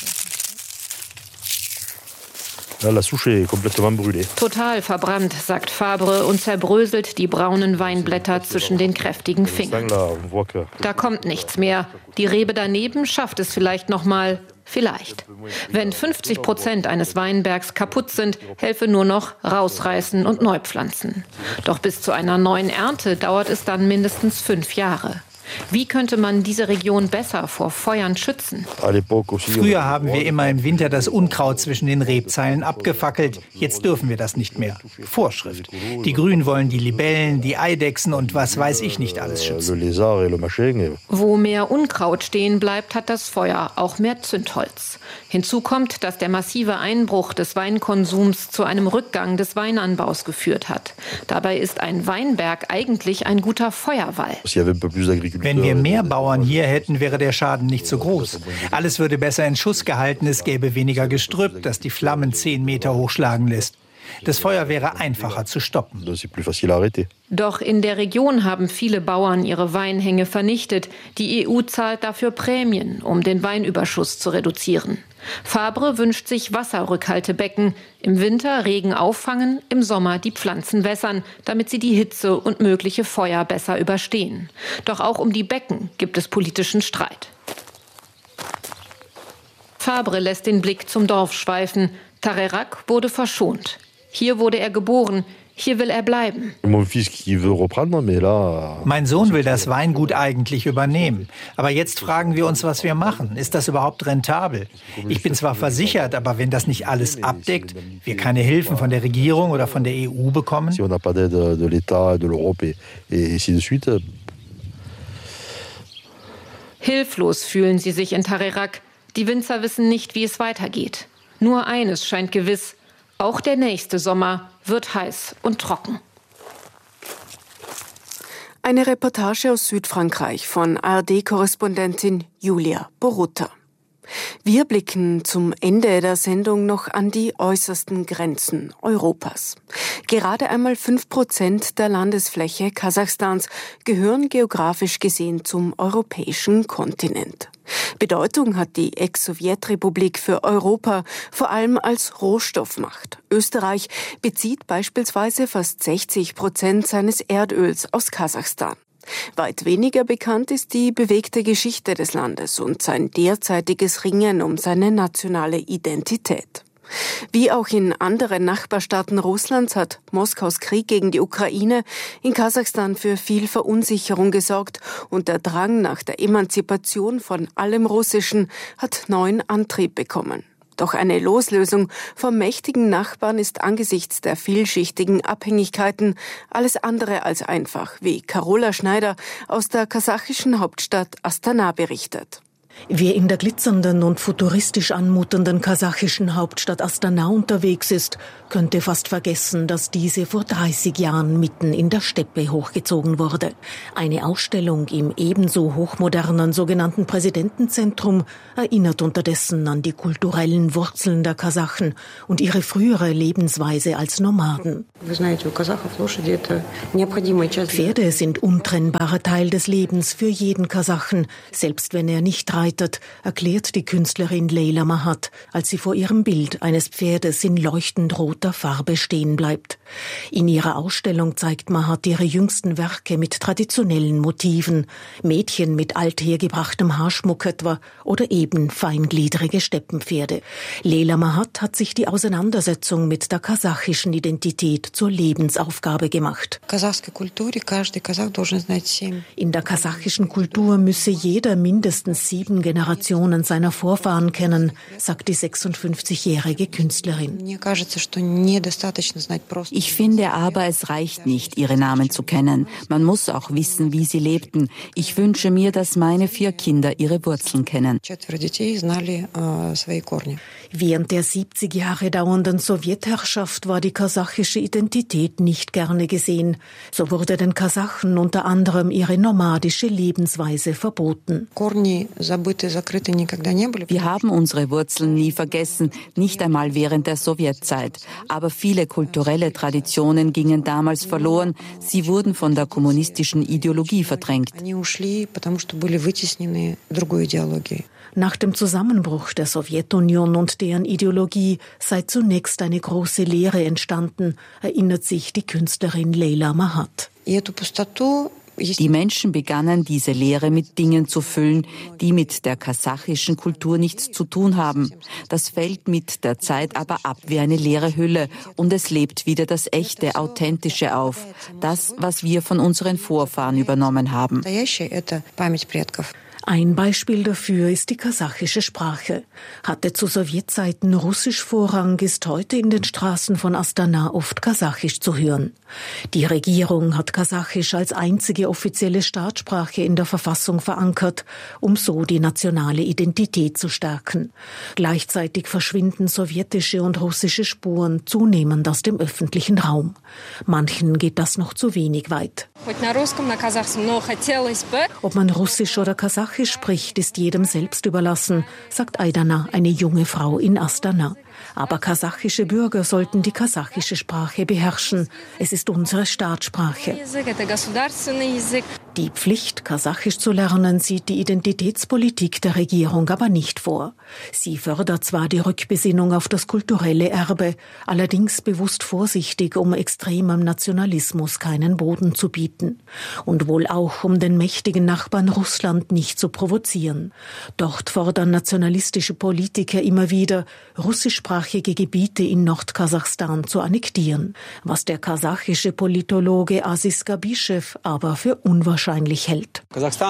Total verbrannt, sagt Fabre und zerbröselt die braunen Weinblätter zwischen den kräftigen Fingern. Da kommt nichts mehr. Die Rebe daneben schafft es vielleicht noch mal. Vielleicht. Wenn fünfzig Prozent eines Weinbergs kaputt sind, helfe nur noch rausreißen und neu pflanzen. Doch bis zu einer neuen Ernte dauert es dann mindestens fünf Jahre. Wie könnte man diese Region besser vor Feuern schützen? Früher haben wir immer im Winter das Unkraut zwischen den Rebzeilen abgefackelt. Jetzt dürfen wir das nicht mehr. Vorschrift. Die Grünen wollen die Libellen, die Eidechsen und was weiß ich nicht alles schützen. Wo mehr Unkraut stehen bleibt, hat das Feuer auch mehr Zündholz. Hinzu kommt, dass der massive Einbruch des Weinkonsums zu einem Rückgang des Weinanbaus geführt hat. Dabei ist ein Weinberg eigentlich ein guter Feuerwall. Wenn wir mehr Bauern hier hätten, wäre der Schaden nicht so groß. Alles würde besser in Schuss gehalten, es gäbe weniger Gestrüpp, das die Flammen zehn Meter hochschlagen lässt. Das Feuer wäre einfacher zu stoppen. Doch in der Region haben viele Bauern ihre Weinhänge vernichtet. Die E U zahlt dafür Prämien, um den Weinüberschuss zu reduzieren. Fabre wünscht sich Wasserrückhaltebecken. Im Winter Regen auffangen, im Sommer die Pflanzen wässern, damit sie die Hitze und mögliche Feuer besser überstehen. Doch auch um die Becken gibt es politischen Streit. Fabre lässt den Blick zum Dorf schweifen. Tarerac wurde verschont. Hier wurde er geboren. Hier will er bleiben. Mein Sohn will das Weingut eigentlich übernehmen. Aber jetzt fragen wir uns, was wir machen. Ist das überhaupt rentabel? Ich bin zwar versichert, aber wenn das nicht alles abdeckt, wir keine Hilfen von der Regierung oder von der E U bekommen? Hilflos fühlen sie sich in Tarerac. Die Winzer wissen nicht, wie es weitergeht. Nur eines scheint gewiss: Auch der nächste Sommer wird heiß und trocken. Eine Reportage aus Südfrankreich von A R D-Korrespondentin Julia Borutta. Wir blicken zum Ende der Sendung noch an die äußersten Grenzen Europas. Gerade einmal fünf Prozent der Landesfläche Kasachstans gehören geografisch gesehen zum europäischen Kontinent. Bedeutung hat die Ex-Sowjetrepublik für Europa, vor allem als Rohstoffmacht. Österreich bezieht beispielsweise fast sechzig Prozent seines Erdöls aus Kasachstan. Weit weniger bekannt ist die bewegte Geschichte des Landes und sein derzeitiges Ringen um seine nationale Identität. Wie auch in anderen Nachbarstaaten Russlands hat Moskaus Krieg gegen die Ukraine in Kasachstan für viel Verunsicherung gesorgt und der Drang nach der Emanzipation von allem Russischen hat neuen Antrieb bekommen. Doch eine Loslösung vom mächtigen Nachbarn ist angesichts der vielschichtigen Abhängigkeiten alles andere als einfach, wie Carola Schneider aus der kasachischen Hauptstadt Astana berichtet. Wer in der glitzernden und futuristisch anmutenden kasachischen Hauptstadt Astana unterwegs ist, könnte fast vergessen, dass diese vor dreißig Jahren mitten in der Steppe hochgezogen wurde. Eine Ausstellung im ebenso hochmodernen sogenannten Präsidentenzentrum erinnert unterdessen an die kulturellen Wurzeln der Kasachen und ihre frühere Lebensweise als Nomaden. Pferde sind untrennbarer Teil des Lebens für jeden Kasachen, selbst wenn er nicht reitet, erklärt die Künstlerin Leila Mahat, als sie vor ihrem Bild eines Pferdes in leuchtend roter Farbe stehen bleibt. In ihrer Ausstellung zeigt Mahat ihre jüngsten Werke mit traditionellen Motiven, Mädchen mit althergebrachtem Haarschmuck etwa oder eben feingliedrige Steppenpferde. Leila Mahat hat sich die Auseinandersetzung mit der kasachischen Identität zur Lebensaufgabe gemacht. In der kasachischen Kultur müsse jeder mindestens sieben Generationen seiner Vorfahren kennen, sagt die sechsundfünfzigjährige Künstlerin. Ich finde aber, es reicht nicht, ihre Namen zu kennen. Man muss auch wissen, wie sie lebten. Ich wünsche mir, dass meine vier Kinder ihre Wurzeln kennen. Während der siebzig Jahre dauernden Sowjetherrschaft war die kasachische Identität nicht gerne gesehen. So wurde den Kasachen unter anderem ihre nomadische Lebensweise verboten. Wir haben unsere Wurzeln nie vergessen, nicht einmal während der Sowjetzeit. Aber viele kulturelle Traditionen gingen damals verloren. Sie wurden von der kommunistischen Ideologie verdrängt. Nach dem Zusammenbruch der Sowjetunion und deren Ideologie sei zunächst eine große Leere entstanden, erinnert sich die Künstlerin Leila Mahat. Die Menschen begannen, diese Leere mit Dingen zu füllen, die mit der kasachischen Kultur nichts zu tun haben. Das fällt mit der Zeit aber ab wie eine leere Hülle und es lebt wieder das Echte, Authentische auf. Das, was wir von unseren Vorfahren übernommen haben. Ein Beispiel dafür ist die kasachische Sprache. Hatte zu Sowjetzeiten Russisch Vorrang, ist heute in den Straßen von Astana oft Kasachisch zu hören. Die Regierung hat Kasachisch als einzige offizielle Staatssprache in der Verfassung verankert, um so die nationale Identität zu stärken. Gleichzeitig verschwinden sowjetische und russische Spuren zunehmend aus dem öffentlichen Raum. Manchen geht das noch zu wenig weit. Ob man Russisch oder Kasachisch spricht, ist jedem selbst überlassen, sagt Aidana, eine junge Frau in Astana. Aber kasachische Bürger sollten die kasachische Sprache beherrschen. Es ist unsere Staatssprache. Die Pflicht, Kasachisch zu lernen, sieht die Identitätspolitik der Regierung aber nicht vor. Sie fördert zwar die Rückbesinnung auf das kulturelle Erbe, allerdings bewusst vorsichtig, um extremem Nationalismus keinen Boden zu bieten. Und wohl auch, um den mächtigen Nachbarn Russland nicht zu provozieren. Dort fordern nationalistische Politiker immer wieder, russischsprachige Gebiete in Nordkasachstan zu annektieren, was der kasachische Politologe Aziz Gabischew aber für unwahrscheinlich hält.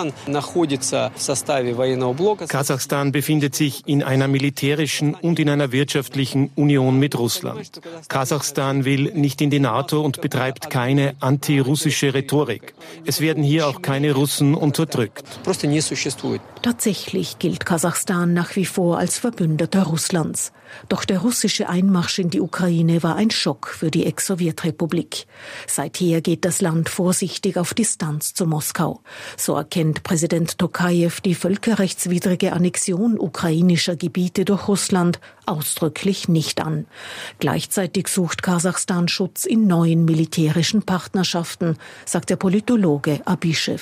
Kasachstan befindet sich in einer militärischen und in einer wirtschaftlichen Union mit Russland. Kasachstan will nicht in die NATO und betreibt keine antirussische Rhetorik. Es werden hier auch keine Russen unterdrückt. Tatsächlich gilt Kasachstan nach wie vor als Verbündeter Russlands. Doch der russische Einmarsch in die Ukraine war ein Schock für die Ex-Sowjetrepublik. Seither geht das Land vorsichtig auf Distanz zu Moskau. So erkennt Präsident Tokajew die völkerrechtswidrige Annexion ukrainischer Gebiete durch Russland ausdrücklich nicht an. Gleichzeitig sucht Kasachstan Schutz in neuen militärischen Partnerschaften, sagt der Politologe Abischew.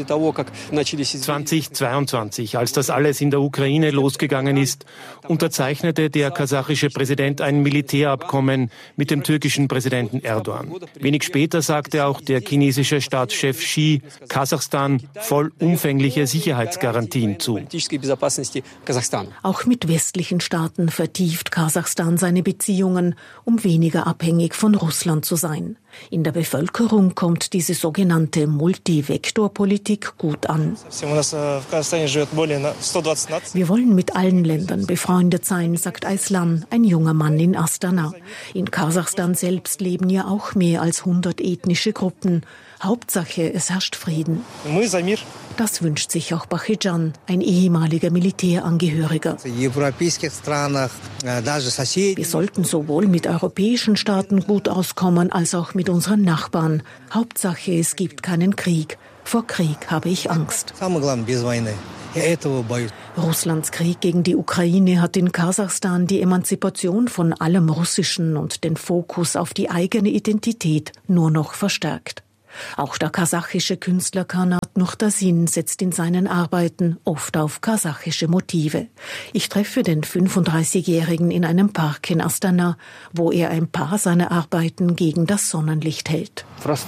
zweitausendzweiundzwanzig, als das alles in der Ukraine losgegangen ist, unterzeichnete der kasachische Präsident ein Militärabkommen mit dem türkischen Präsidenten Erdogan. Wenig später sagte auch der chinesische Staatschef Xi Kasachstan vollumfängliche Sicherheitsgarantien zu. Auch mit westlichen Staaten vertieft Kasachstan seine Beziehungen, um weniger abhängig von Russland zu sein. In der Bevölkerung kommt diese sogenannte Multivektorpolitik gut an. Wir wollen mit allen Ländern befreundet sein, sagt Aislan, ein junger Mann in Astana. In Kasachstan selbst leben ja auch mehr als hundert ethnische Gruppen. Hauptsache, es herrscht Frieden. Das wünscht sich auch Bachijan, ein ehemaliger Militärangehöriger. Wir sollten sowohl mit europäischen Staaten gut auskommen, als auch mit unseren Nachbarn. Hauptsache, es gibt keinen Krieg. Vor Krieg habe ich Angst. Russlands Krieg gegen die Ukraine hat in Kasachstan die Emanzipation von allem Russischen und den Fokus auf die eigene Identität nur noch verstärkt. Auch der kasachische Künstler Kanat Nurtasin setzt in seinen Arbeiten oft auf kasachische Motive. Ich treffe den fünfunddreißigjährigen in einem Park in Astana, wo er ein paar seiner Arbeiten gegen das Sonnenlicht hält.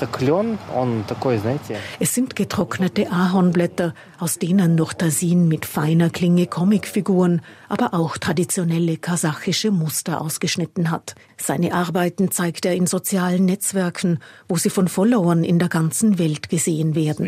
Es sind getrocknete Ahornblätter, aus denen Nurtasin mit feiner Klinge Comicfiguren, aber auch traditionelle kasachische Muster ausgeschnitten hat. Seine Arbeiten zeigt er in sozialen Netzwerken, wo sie von Followern in der ganzen Welt gesehen werden.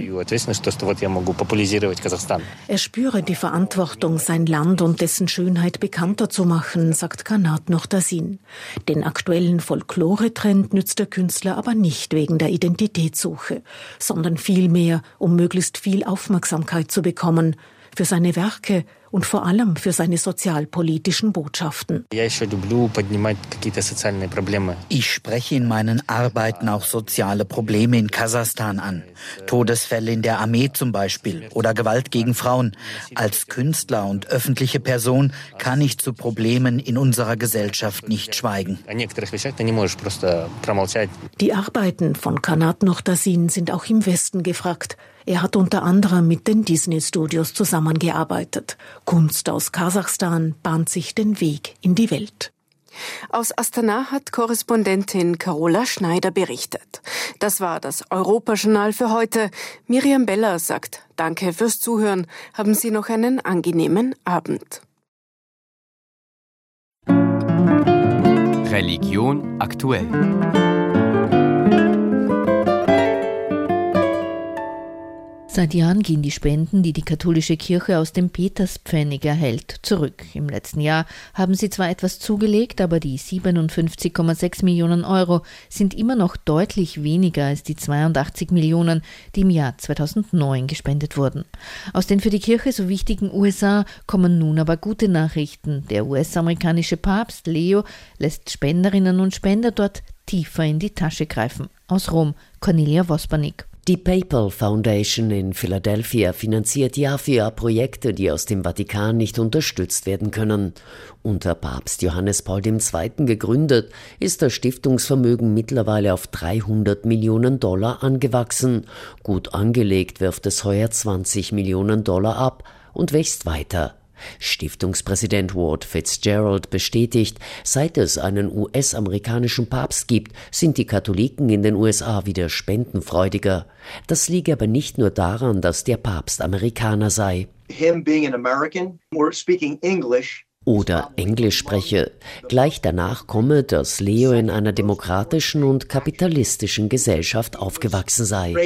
Er spüre die Verantwortung, sein Land und dessen Schönheit bekannter zu machen, sagt Kanat Nurtasin. Den aktuellen Folklore-Trend nützt der Künstler aber nicht wegen der Identitätssuche, sondern vielmehr, um möglichst viel Aufmerksamkeit zu bekommen für seine Werke und vor allem für seine sozialpolitischen Botschaften. Ich spreche in meinen Arbeiten auch soziale Probleme in Kasachstan an. Todesfälle in der Armee zum Beispiel oder Gewalt gegen Frauen. Als Künstler und öffentliche Person kann ich zu Problemen in unserer Gesellschaft nicht schweigen. Die Arbeiten von Kanat Nurtasin sind auch im Westen gefragt. Er hat unter anderem mit den Disney-Studios zusammengearbeitet. Kunst aus Kasachstan bahnt sich den Weg in die Welt. Aus Astana hat Korrespondentin Carola Schneider berichtet. Das war das Europajournal für heute. Miriam Beller sagt Danke fürs Zuhören. Haben Sie noch einen angenehmen Abend. Religion aktuell. Seit Jahren gehen die Spenden, die die katholische Kirche aus dem Peterspfennig erhält, zurück. Im letzten Jahr haben sie zwar etwas zugelegt, aber die siebenundfünfzig Komma sechs Millionen Euro sind immer noch deutlich weniger als die zweiundachtzig Millionen, die im Jahr zweitausendneun gespendet wurden. Aus den für die Kirche so wichtigen U S A kommen nun aber gute Nachrichten. Der U S-amerikanische Papst Leo lässt Spenderinnen und Spender dort tiefer in die Tasche greifen. Aus Rom, Cornelia Vospanik. Die PayPal Foundation in Philadelphia finanziert Jahr für Jahr Projekte, die aus dem Vatikan nicht unterstützt werden können. Unter Papst Johannes Paul der Zweite gegründet, ist das Stiftungsvermögen mittlerweile auf dreihundert Millionen Dollar angewachsen. Gut angelegt wirft es heuer zwanzig Millionen Dollar ab und wächst weiter. Stiftungspräsident Ward Fitzgerald bestätigt, seit es einen U S-amerikanischen Papst gibt, sind die Katholiken in den U S A wieder spendenfreudiger. Das liege aber nicht nur daran, dass der Papst Amerikaner sei. Him being an American, or speaking English, oder Englisch spreche. Gleich danach komme, dass Leo in einer demokratischen und kapitalistischen Gesellschaft aufgewachsen sei.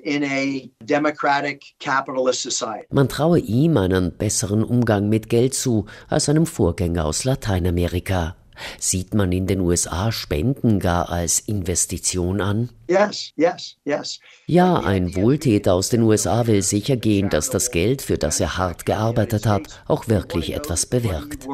Man traue ihm einen besseren Umgang mit Geld zu als einem Vorgänger aus Lateinamerika. Sieht man in den U S A Spenden gar als Investition an? Yes, yes, yes. Ja, ein Wohltäter aus den U S A will sicher gehen, dass das Geld, für das er hart gearbeitet hat, auch wirklich etwas bewirkt.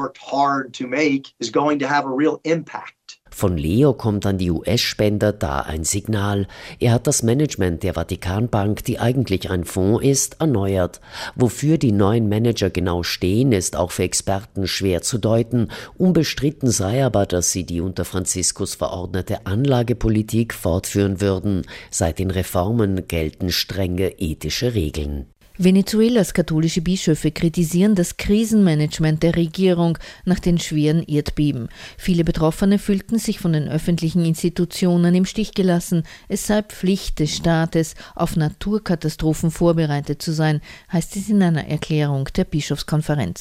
Von Leo kommt an die U S-Spender da ein Signal. Er hat das Management der Vatikanbank, die eigentlich ein Fonds ist, erneuert. Wofür die neuen Manager genau stehen, ist auch für Experten schwer zu deuten. Unbestritten sei aber, dass sie die unter Franziskus verordnete Anlagepolitik fortführen würden. Seit den Reformen gelten strenge ethische Regeln. Venezuelas katholische Bischöfe kritisieren das Krisenmanagement der Regierung nach den schweren Erdbeben. Viele Betroffene fühlten sich von den öffentlichen Institutionen im Stich gelassen. Es sei Pflicht des Staates, auf Naturkatastrophen vorbereitet zu sein, heißt es in einer Erklärung der Bischofskonferenz.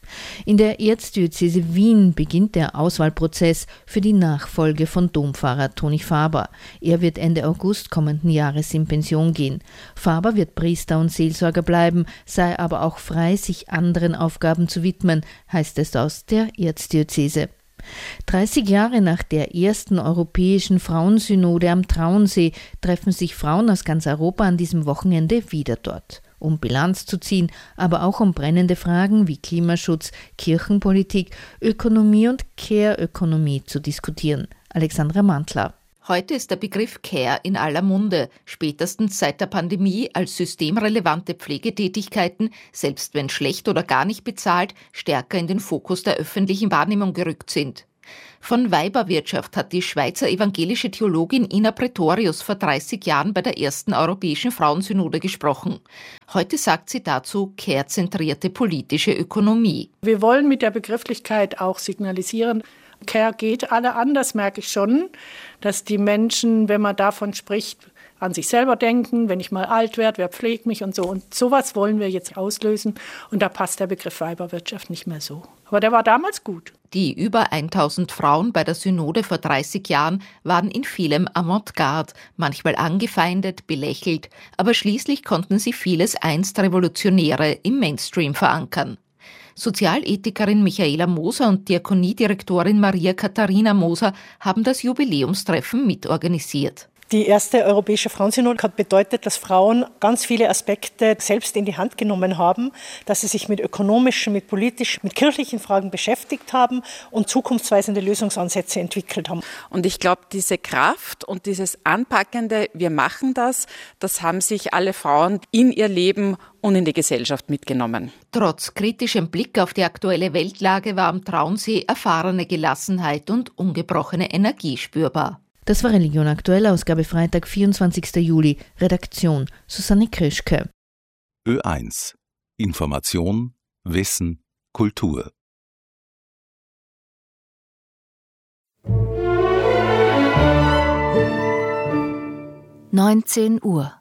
In der Erzdiözese Wien beginnt der Auswahlprozess für die Nachfolge von Dompfarrer Toni Faber. Er wird Ende August kommenden Jahres in Pension gehen. Faber wird Priester und Seelsorger bleiben, sei aber auch frei, sich anderen Aufgaben zu widmen, heißt es aus der Erzdiözese. dreißig Jahre nach der ersten europäischen Frauensynode am Traunsee treffen sich Frauen aus ganz Europa an diesem Wochenende wieder dort, um Bilanz zu ziehen, aber auch um brennende Fragen wie Klimaschutz, Kirchenpolitik, Ökonomie und Care-Ökonomie zu diskutieren. Alexandra Mantler. Heute ist der Begriff Care in aller Munde, spätestens seit der Pandemie, als systemrelevante Pflegetätigkeiten, selbst wenn schlecht oder gar nicht bezahlt, stärker in den Fokus der öffentlichen Wahrnehmung gerückt sind. Von Weiberwirtschaft hat die Schweizer evangelische Theologin Ina Pretorius vor dreißig Jahren bei der ersten europäischen Frauensynode gesprochen. Heute sagt sie dazu care-zentrierte politische Ökonomie. Wir wollen mit der Begrifflichkeit auch signalisieren, Care geht alle an, das merke ich schon, dass die Menschen, wenn man davon spricht, an sich selber denken, wenn ich mal alt werde, wer pflegt mich und so. Und sowas wollen wir jetzt auslösen und da passt der Begriff Weiberwirtschaft nicht mehr so. Aber der war damals gut. Die über tausend Frauen bei der Synode vor dreißig Jahren waren in vielem Avantgarde, manchmal angefeindet, belächelt, aber schließlich konnten sie vieles einst Revolutionäre im Mainstream verankern. Sozialethikerin Michaela Moser und Diakoniedirektorin Maria Katharina Moser haben das Jubiläumstreffen mitorganisiert. Die erste Europäische Frauensynode hat bedeutet, dass Frauen ganz viele Aspekte selbst in die Hand genommen haben, dass sie sich mit ökonomischen, mit politischen, mit kirchlichen Fragen beschäftigt haben und zukunftsweisende Lösungsansätze entwickelt haben. Und ich glaube, diese Kraft und dieses Anpackende, wir machen das, das haben sich alle Frauen in ihr Leben und in die Gesellschaft mitgenommen. Trotz kritischem Blick auf die aktuelle Weltlage war am Traunsee erfahrene Gelassenheit und ungebrochene Energie spürbar. Das war Religion aktuell, Ausgabe Freitag, vierundzwanzigster Juli. Redaktion Susanne Krischke. Ö eins. Information, Wissen, Kultur. neunzehn Uhr.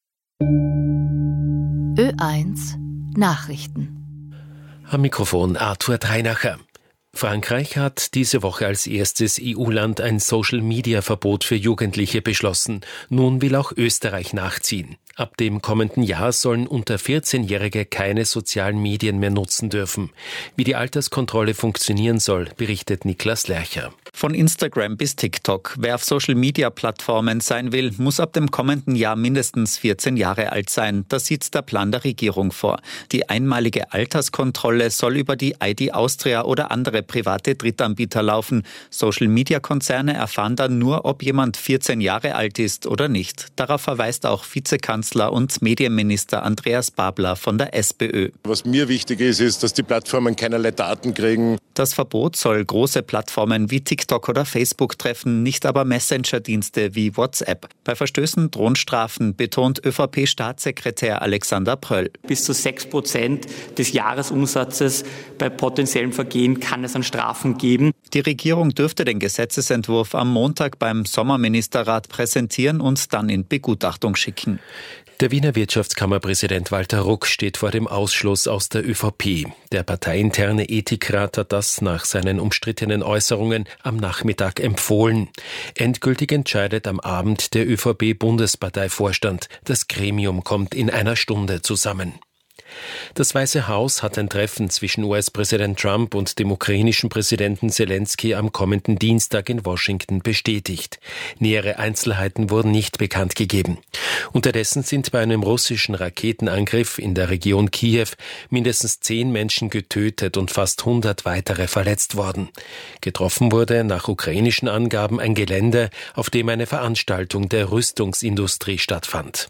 Ö eins Nachrichten. Am Mikrofon Arthur Dreinacher. Frankreich hat diese Woche als erstes E U-Land ein Social-Media-Verbot für Jugendliche beschlossen. Nun will auch Österreich nachziehen. Ab dem kommenden Jahr sollen unter vierzehnjährige keine sozialen Medien mehr nutzen dürfen. Wie die Alterskontrolle funktionieren soll, berichtet Niklas Lercher. Von Instagram bis TikTok. Wer auf Social-Media-Plattformen sein will, muss ab dem kommenden Jahr mindestens vierzehn Jahre alt sein. Das sieht der Plan der Regierung vor. Die einmalige Alterskontrolle soll über die I D Austria oder andere private Drittanbieter laufen. Social-Media-Konzerne erfahren dann nur, ob jemand vierzehn Jahre alt ist oder nicht. Darauf verweist auch Vizekanzler und Medienminister Andreas Babler von der SPÖ. Was mir wichtig ist, ist, dass die Plattformen keinerlei Daten kriegen. Das Verbot soll große Plattformen wie TikTok oder Facebook treffen, nicht aber Messenger-Dienste wie WhatsApp. Bei Verstößen drohen Strafen, betont ÖVP-Staatssekretär Alexander Pröll. Bis zu sechs Prozent des Jahresumsatzes bei potenziellen Vergehen kann es an Strafen geben. Die Regierung dürfte den Gesetzesentwurf am Montag beim Sommerministerrat präsentieren und dann in Begutachtung schicken. Der Wiener Wirtschaftskammerpräsident Walter Ruck steht vor dem Ausschluss aus der ÖVP. Der parteiinterne Ethikrat hat das nach seinen umstrittenen Äußerungen am Nachmittag empfohlen. Endgültig entscheidet am Abend der ÖVP-Bundesparteivorstand. Das Gremium kommt in einer Stunde zusammen. Das Weiße Haus hat ein Treffen zwischen U S-Präsident Trump und dem ukrainischen Präsidenten Selensky am kommenden Dienstag in Washington bestätigt. Nähere Einzelheiten wurden nicht bekannt gegeben. Unterdessen sind bei einem russischen Raketenangriff in der Region Kiew mindestens zehn Menschen getötet und fast hundert weitere verletzt worden. Getroffen wurde nach ukrainischen Angaben ein Gelände, auf dem eine Veranstaltung der Rüstungsindustrie stattfand.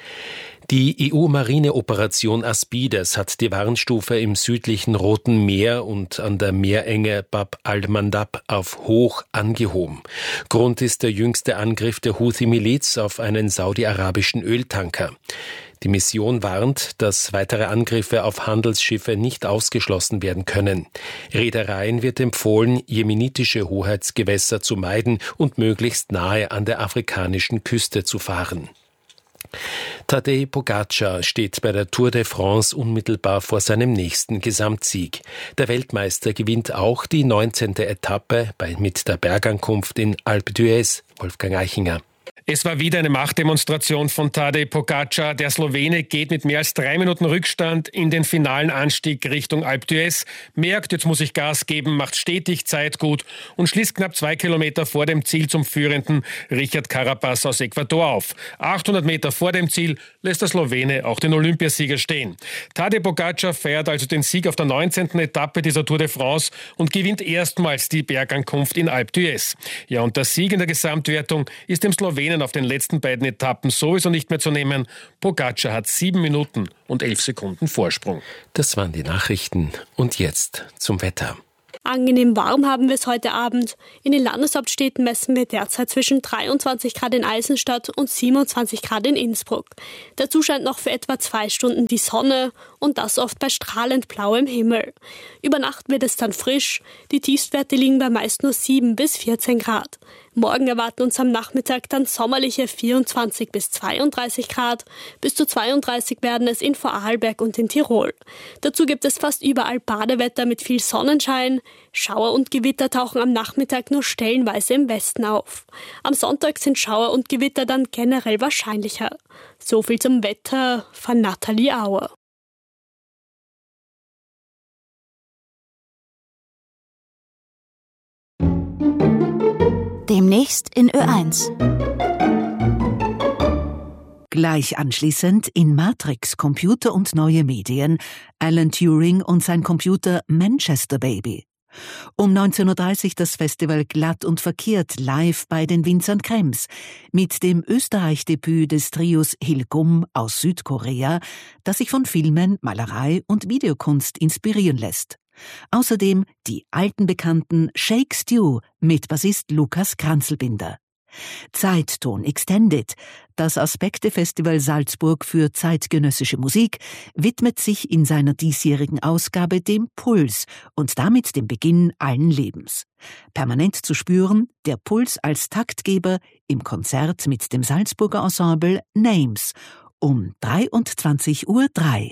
Die E U-Marineoperation Aspides hat die Warnstufe im südlichen Roten Meer und an der Meerenge Bab al-Mandab auf hoch angehoben. Grund ist der jüngste Angriff der Houthi-Miliz auf einen saudi-arabischen Öltanker. Die Mission warnt, dass weitere Angriffe auf Handelsschiffe nicht ausgeschlossen werden können. Reedereien wird empfohlen, jemenitische Hoheitsgewässer zu meiden und möglichst nahe an der afrikanischen Küste zu fahren. Tadej Pogačar steht bei der Tour de France unmittelbar vor seinem nächsten Gesamtsieg. Der Weltmeister gewinnt auch die neunzehnte Etappe bei, mit der Bergankunft in Alpe d'Huez. Wolfgang Eichinger. Es war wieder eine Machtdemonstration von Tadej Pogačar. Der Slowene geht mit mehr als drei Minuten Rückstand in den finalen Anstieg Richtung Alpe d'Huez, merkt, jetzt muss ich Gas geben, macht stetig Zeit gut und schließt knapp zwei Kilometer vor dem Ziel zum führenden Richard Carapaz aus Ecuador auf. achthundert Meter vor dem Ziel lässt der Slowene auch den Olympiasieger stehen. Tadej Pogačar feiert also den Sieg auf der neunzehnten Etappe dieser Tour de France und gewinnt erstmals die Bergankunft in Alpe d'Huez. Ja, und der Sieg in der Gesamtwertung ist dem Slowenen auf den letzten beiden Etappen sowieso nicht mehr zu nehmen. Pogačar hat sieben Minuten und elf Sekunden Vorsprung. Das waren die Nachrichten. Und jetzt zum Wetter. Angenehm warm haben wir es heute Abend. In den Landeshauptstädten messen wir derzeit zwischen dreiundzwanzig Grad in Eisenstadt und siebenundzwanzig Grad in Innsbruck. Dazu scheint noch für etwa zwei Stunden die Sonne und das oft bei strahlend blauem Himmel. Über Nacht wird es dann frisch. Die Tiefstwerte liegen bei meist nur sieben bis vierzehn Grad. Morgen erwarten uns am Nachmittag dann sommerliche vierundzwanzig bis zweiunddreißig Grad. Bis zu zweiunddreißig werden es in Vorarlberg und in Tirol. Dazu gibt es fast überall Badewetter mit viel Sonnenschein. Schauer und Gewitter tauchen am Nachmittag nur stellenweise im Westen auf. Am Sonntag sind Schauer und Gewitter dann generell wahrscheinlicher. So viel zum Wetter von Nathalie Auer. Demnächst in Ö eins. Gleich anschließend in Matrix Computer und neue Medien Alan Turing und sein Computer Manchester Baby. Um neunzehn Uhr dreißig das Festival Glatt und Verkehrt live bei den Winzern Krems mit dem Österreich-Debüt des Trios Hilgum aus Südkorea, das sich von Filmen, Malerei und Videokunst inspirieren lässt. Außerdem die alten Bekannten Shake Stew mit Bassist Lukas Kranzelbinder. Zeitton Extended, das Aspekte-Festival Salzburg für zeitgenössische Musik, widmet sich in seiner diesjährigen Ausgabe dem Puls und damit dem Beginn allen Lebens. Permanent zu spüren, der Puls als Taktgeber im Konzert mit dem Salzburger Ensemble Names um dreiundzwanzig Uhr drei.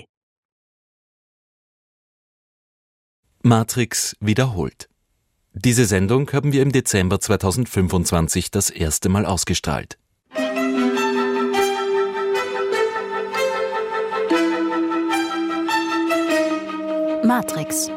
Matrix wiederholt. Diese Sendung haben wir im Dezember zweitausendfünfundzwanzig das erste Mal ausgestrahlt. Matrix.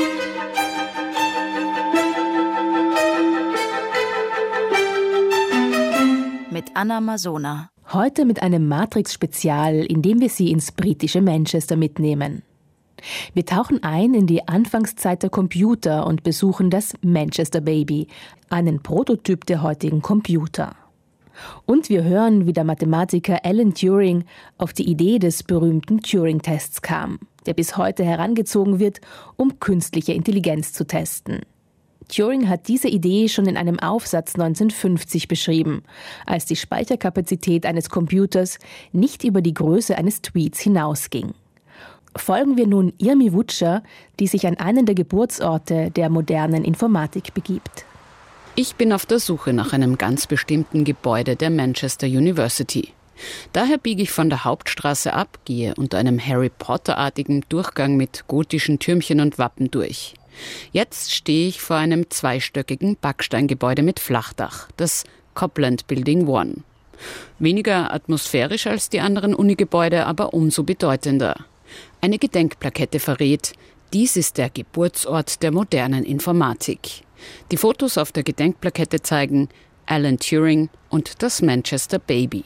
Mit Anna Masona. Heute mit einem Matrix-Spezial, in dem wir Sie ins britische Manchester mitnehmen. Wir tauchen ein in die Anfangszeit der Computer und besuchen das Manchester Baby, einen Prototyp der heutigen Computer. Und wir hören, wie der Mathematiker Alan Turing auf die Idee des berühmten Turing-Tests kam, der bis heute herangezogen wird, um künstliche Intelligenz zu testen. Turing hat diese Idee schon in einem Aufsatz neunzehnhundertfünfzig beschrieben, als die Speicherkapazität eines Computers nicht über die Größe eines Tweets hinausging. Folgen wir nun Irmi Wutscher, die sich an einen der Geburtsorte der modernen Informatik begibt. Ich bin auf der Suche nach einem ganz bestimmten Gebäude der Manchester University. Daher biege ich von der Hauptstraße ab, gehe unter einem Harry Potter-artigen Durchgang mit gotischen Türmchen und Wappen durch. Jetzt stehe ich vor einem zweistöckigen Backsteingebäude mit Flachdach, das Copland Building One. Weniger atmosphärisch als die anderen Unigebäude, aber umso bedeutender. Eine Gedenkplakette verrät, dies ist der Geburtsort der modernen Informatik. Die Fotos auf der Gedenkplakette zeigen Alan Turing und das Manchester Baby.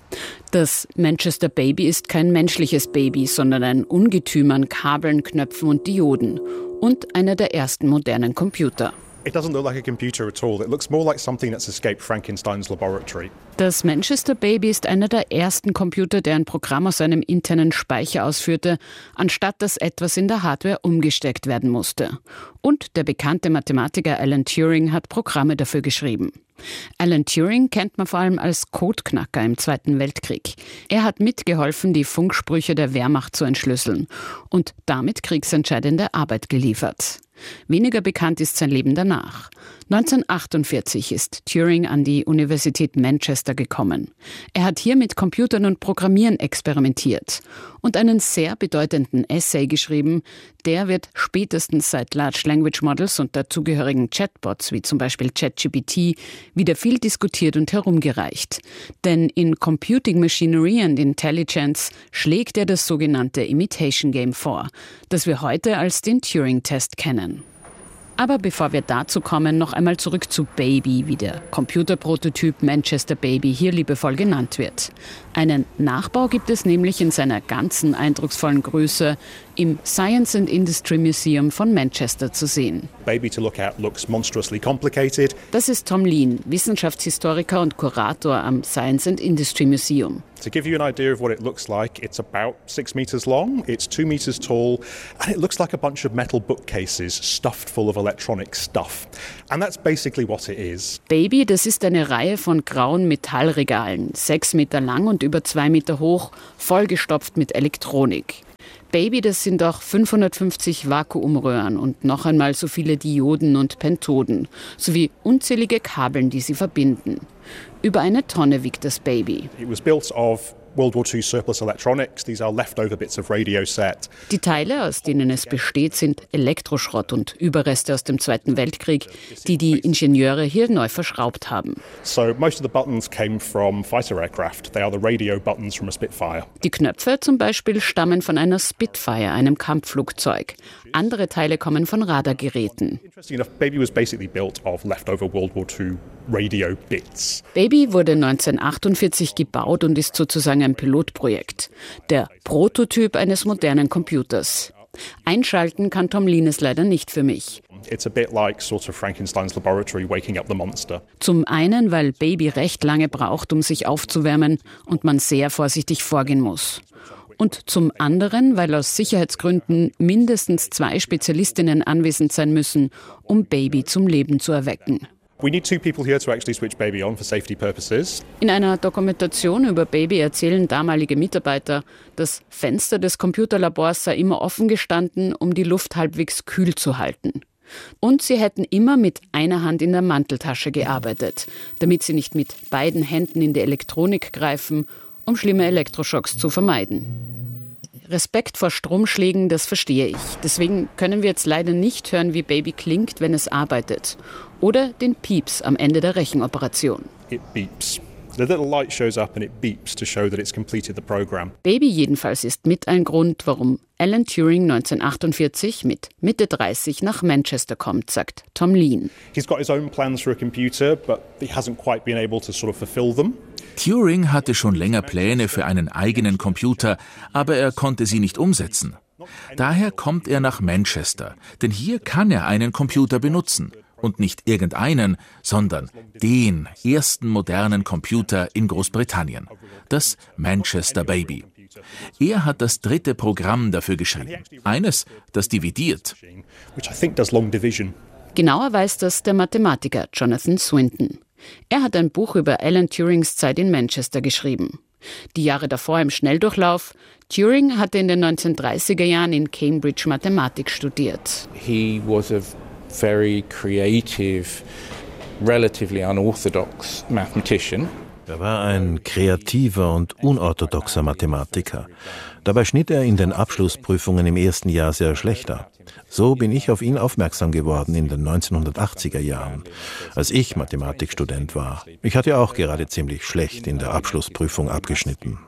Das Manchester Baby ist kein menschliches Baby, sondern ein Ungetüm an Kabeln, Knöpfen und Dioden und einer der ersten modernen Computer. It doesn't look like a computer at all. It looks more like something that's escaped Frankenstein's laboratory. Das Manchester Baby ist einer der ersten Computer, der ein Programm aus einem internen Speicher ausführte, anstatt dass etwas in der Hardware umgesteckt werden musste. Und der bekannte Mathematiker Alan Turing hat Programme dafür geschrieben. Alan Turing kennt man vor allem als Codeknacker im Zweiten Weltkrieg. Er hat mitgeholfen, die Funksprüche der Wehrmacht zu entschlüsseln und damit kriegsentscheidende Arbeit geliefert. Weniger bekannt ist sein Leben danach. neunzehnhundertachtundvierzig ist Turing an die Universität Manchester gekommen. Er hat hier mit Computern und Programmieren experimentiert und einen sehr bedeutenden Essay geschrieben. Der wird spätestens seit Large Language Models und dazugehörigen Chatbots, wie zum Beispiel ChatGPT, wieder viel diskutiert und herumgereicht. Denn in Computing Machinery and Intelligence schlägt er das sogenannte Imitation Game vor, das wir heute als den Turing-Test kennen. Aber bevor wir dazu kommen, noch einmal zurück zu Baby, wie der Computerprototyp Manchester Baby hier liebevoll genannt wird. Einen Nachbau gibt es nämlich in seiner ganzen eindrucksvollen Größe im Science and Industry Museum von Manchester zu sehen. Baby to look at looks monstrously complicated. Das ist Tom Lean, Wissenschaftshistoriker und Kurator am Science and Industry Museum. To give you an idea of what it looks like, it's about six meters long, it's two meters tall, and it looks like a bunch of metal bookcases stuffed full of electronic stuff. And that's basically what it is. Baby, das ist eine Reihe von grauen Metallregalen, sechs Meter lang und über zwei Meter hoch, vollgestopft mit Elektronik. Baby, das sind auch fünfhundertfünfzig Vakuumröhren und noch einmal so viele Dioden und Pentoden, sowie unzählige Kabeln, die sie verbinden. Über eine Tonne wiegt das Baby. It was built of World War Two surplus electronics. These are leftover bits of radio set. Die Teile, aus denen es besteht, sind Elektroschrott und Überreste aus dem Zweiten Weltkrieg, die die Ingenieure hier neu verschraubt haben. So most of the buttons came from fighter aircraft. They are the radio buttons from a Spitfire. Die Knöpfe zum Beispiel stammen von einer Spitfire, einem Kampfflugzeug. Andere Teile kommen von Radargeräten. Interesting enough, Baby was basically built of leftover World War Two radio bits. Baby wurde neunzehnhundertachtundvierzig gebaut und ist sozusagen ein Pilotprojekt. Der Prototyp eines modernen Computers. Einschalten kann Tom Lean es leider nicht für mich. It's a bit like sort of Frankenstein's laboratory waking up the monster. Zum einen, weil Baby recht lange braucht, um sich aufzuwärmen und man sehr vorsichtig vorgehen muss. Und zum anderen, weil aus Sicherheitsgründen mindestens zwei Spezialistinnen anwesend sein müssen, um Baby zum Leben zu erwecken. We need two people here to actually switch Baby on for safety purposes. In einer Dokumentation über Baby erzählen damalige Mitarbeiter, das Fenster des Computerlabors sei immer offen gestanden, um die Luft halbwegs kühl zu halten. Und sie hätten immer mit einer Hand in der Manteltasche gearbeitet, damit sie nicht mit beiden Händen in die Elektronik greifen, um schlimme Elektroschocks zu vermeiden. Respekt vor Stromschlägen, das verstehe ich. Deswegen können wir jetzt leider nicht hören, wie Baby klingt, wenn es arbeitet. Oder den Pieps am Ende der Rechenoperation. It beeps. The little light shows up and it beeps to show that it's completed the program. Baby jedenfalls ist mit ein Grund, warum Alan Turing neunzehnhundertachtundvierzig mit Mitte dreißig nach Manchester kommt, sagt Tom Lean. He's got his own plans for a computer, but he hasn't quite been able to sort of fulfill them. Turing hatte schon länger Pläne für einen eigenen Computer, aber er konnte sie nicht umsetzen. Daher kommt er nach Manchester, denn hier kann er einen Computer benutzen. Und nicht irgendeinen, sondern den ersten modernen Computer in Großbritannien, das Manchester Baby. Er hat das dritte Programm dafür geschrieben, eines, das dividiert. Genauer weiß das der Mathematiker Jonathan Swinton. Er hat ein Buch über Alan Turings Zeit in Manchester geschrieben. Die Jahre davor im Schnelldurchlauf. Turing hatte in den neunzehnhundertdreißiger Jahren in Cambridge Mathematik studiert. He was a very creative, relatively unorthodox mathematician. Er war ein kreativer und unorthodoxer Mathematiker. Dabei schnitt er in den Abschlussprüfungen im ersten Jahr sehr schlecht ab. So bin ich auf ihn aufmerksam geworden in den neunzehnhundertachtziger Jahren, als ich Mathematikstudent war. Ich hatte auch gerade ziemlich schlecht in der Abschlussprüfung abgeschnitten.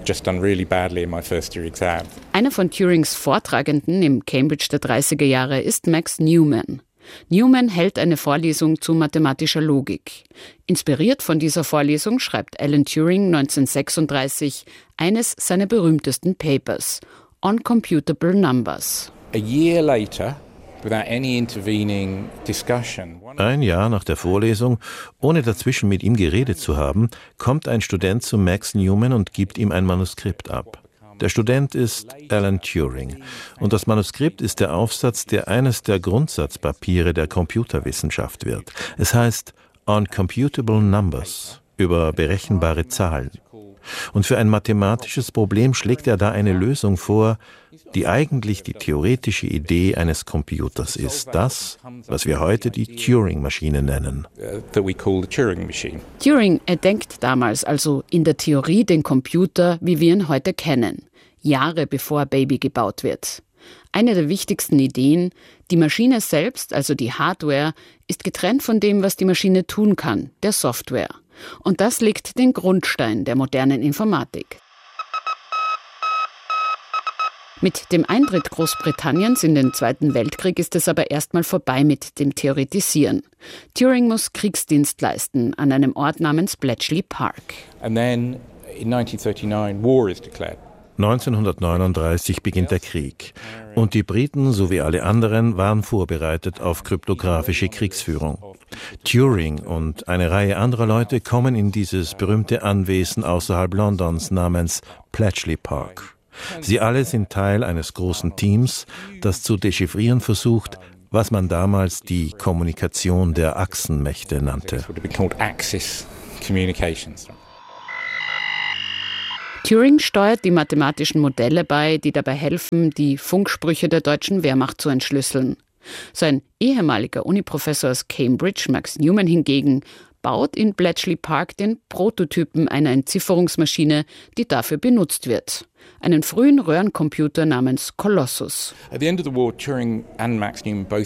Einer von Turings Vortragenden im Cambridge der dreißiger Jahre ist Max Newman. Newman hält eine Vorlesung zu mathematischer Logik. Inspiriert von dieser Vorlesung schreibt Alan Turing neunzehnhundertsechsunddreißig eines seiner berühmtesten Papers, Uncomputable Numbers. A year later, without any intervening discussion. Ein Jahr nach der Vorlesung, ohne dazwischen mit ihm geredet zu haben, kommt ein Student zu Max Newman und gibt ihm ein Manuskript ab. Der Student ist Alan Turing und das Manuskript ist der Aufsatz, der eines der Grundsatzpapiere der Computerwissenschaft wird. Es heißt Uncomputable Numbers, über berechenbare Zahlen. Und für ein mathematisches Problem schlägt er da eine Lösung vor, die eigentlich die theoretische Idee eines Computers ist. Das, was wir heute die Turing-Maschine nennen. Turing erdenkt damals also in der Theorie den Computer, wie wir ihn heute kennen, Jahre bevor Baby gebaut wird. Eine der wichtigsten Ideen, die Maschine selbst, also die Hardware, ist getrennt von dem, was die Maschine tun kann, der Software. Und das legt den Grundstein der modernen Informatik. Mit dem Eintritt Großbritanniens in den Zweiten Weltkrieg ist es aber erstmal vorbei mit dem Theoretisieren. Turing muss Kriegsdienst leisten an einem Ort namens Bletchley Park. And then in nineteen thirty-nine war is declared. neunzehnhundertneununddreißig beginnt der Krieg und die Briten sowie alle anderen waren vorbereitet auf kryptografische Kriegsführung. Turing und eine Reihe anderer Leute kommen in dieses berühmte Anwesen außerhalb Londons namens Bletchley Park. Sie alle sind Teil eines großen Teams, das zu dechiffrieren versucht, was man damals die Kommunikation der Achsenmächte nannte. Turing steuert die mathematischen Modelle bei, die dabei helfen, die Funksprüche der deutschen Wehrmacht zu entschlüsseln. Sein ehemaliger Uniprofessor aus Cambridge, Max Newman hingegen, baut in Bletchley Park den Prototypen einer Entzifferungsmaschine, die dafür benutzt wird. Einen frühen Röhrencomputer namens Colossus. At the end of the war, Turing and Max Newman both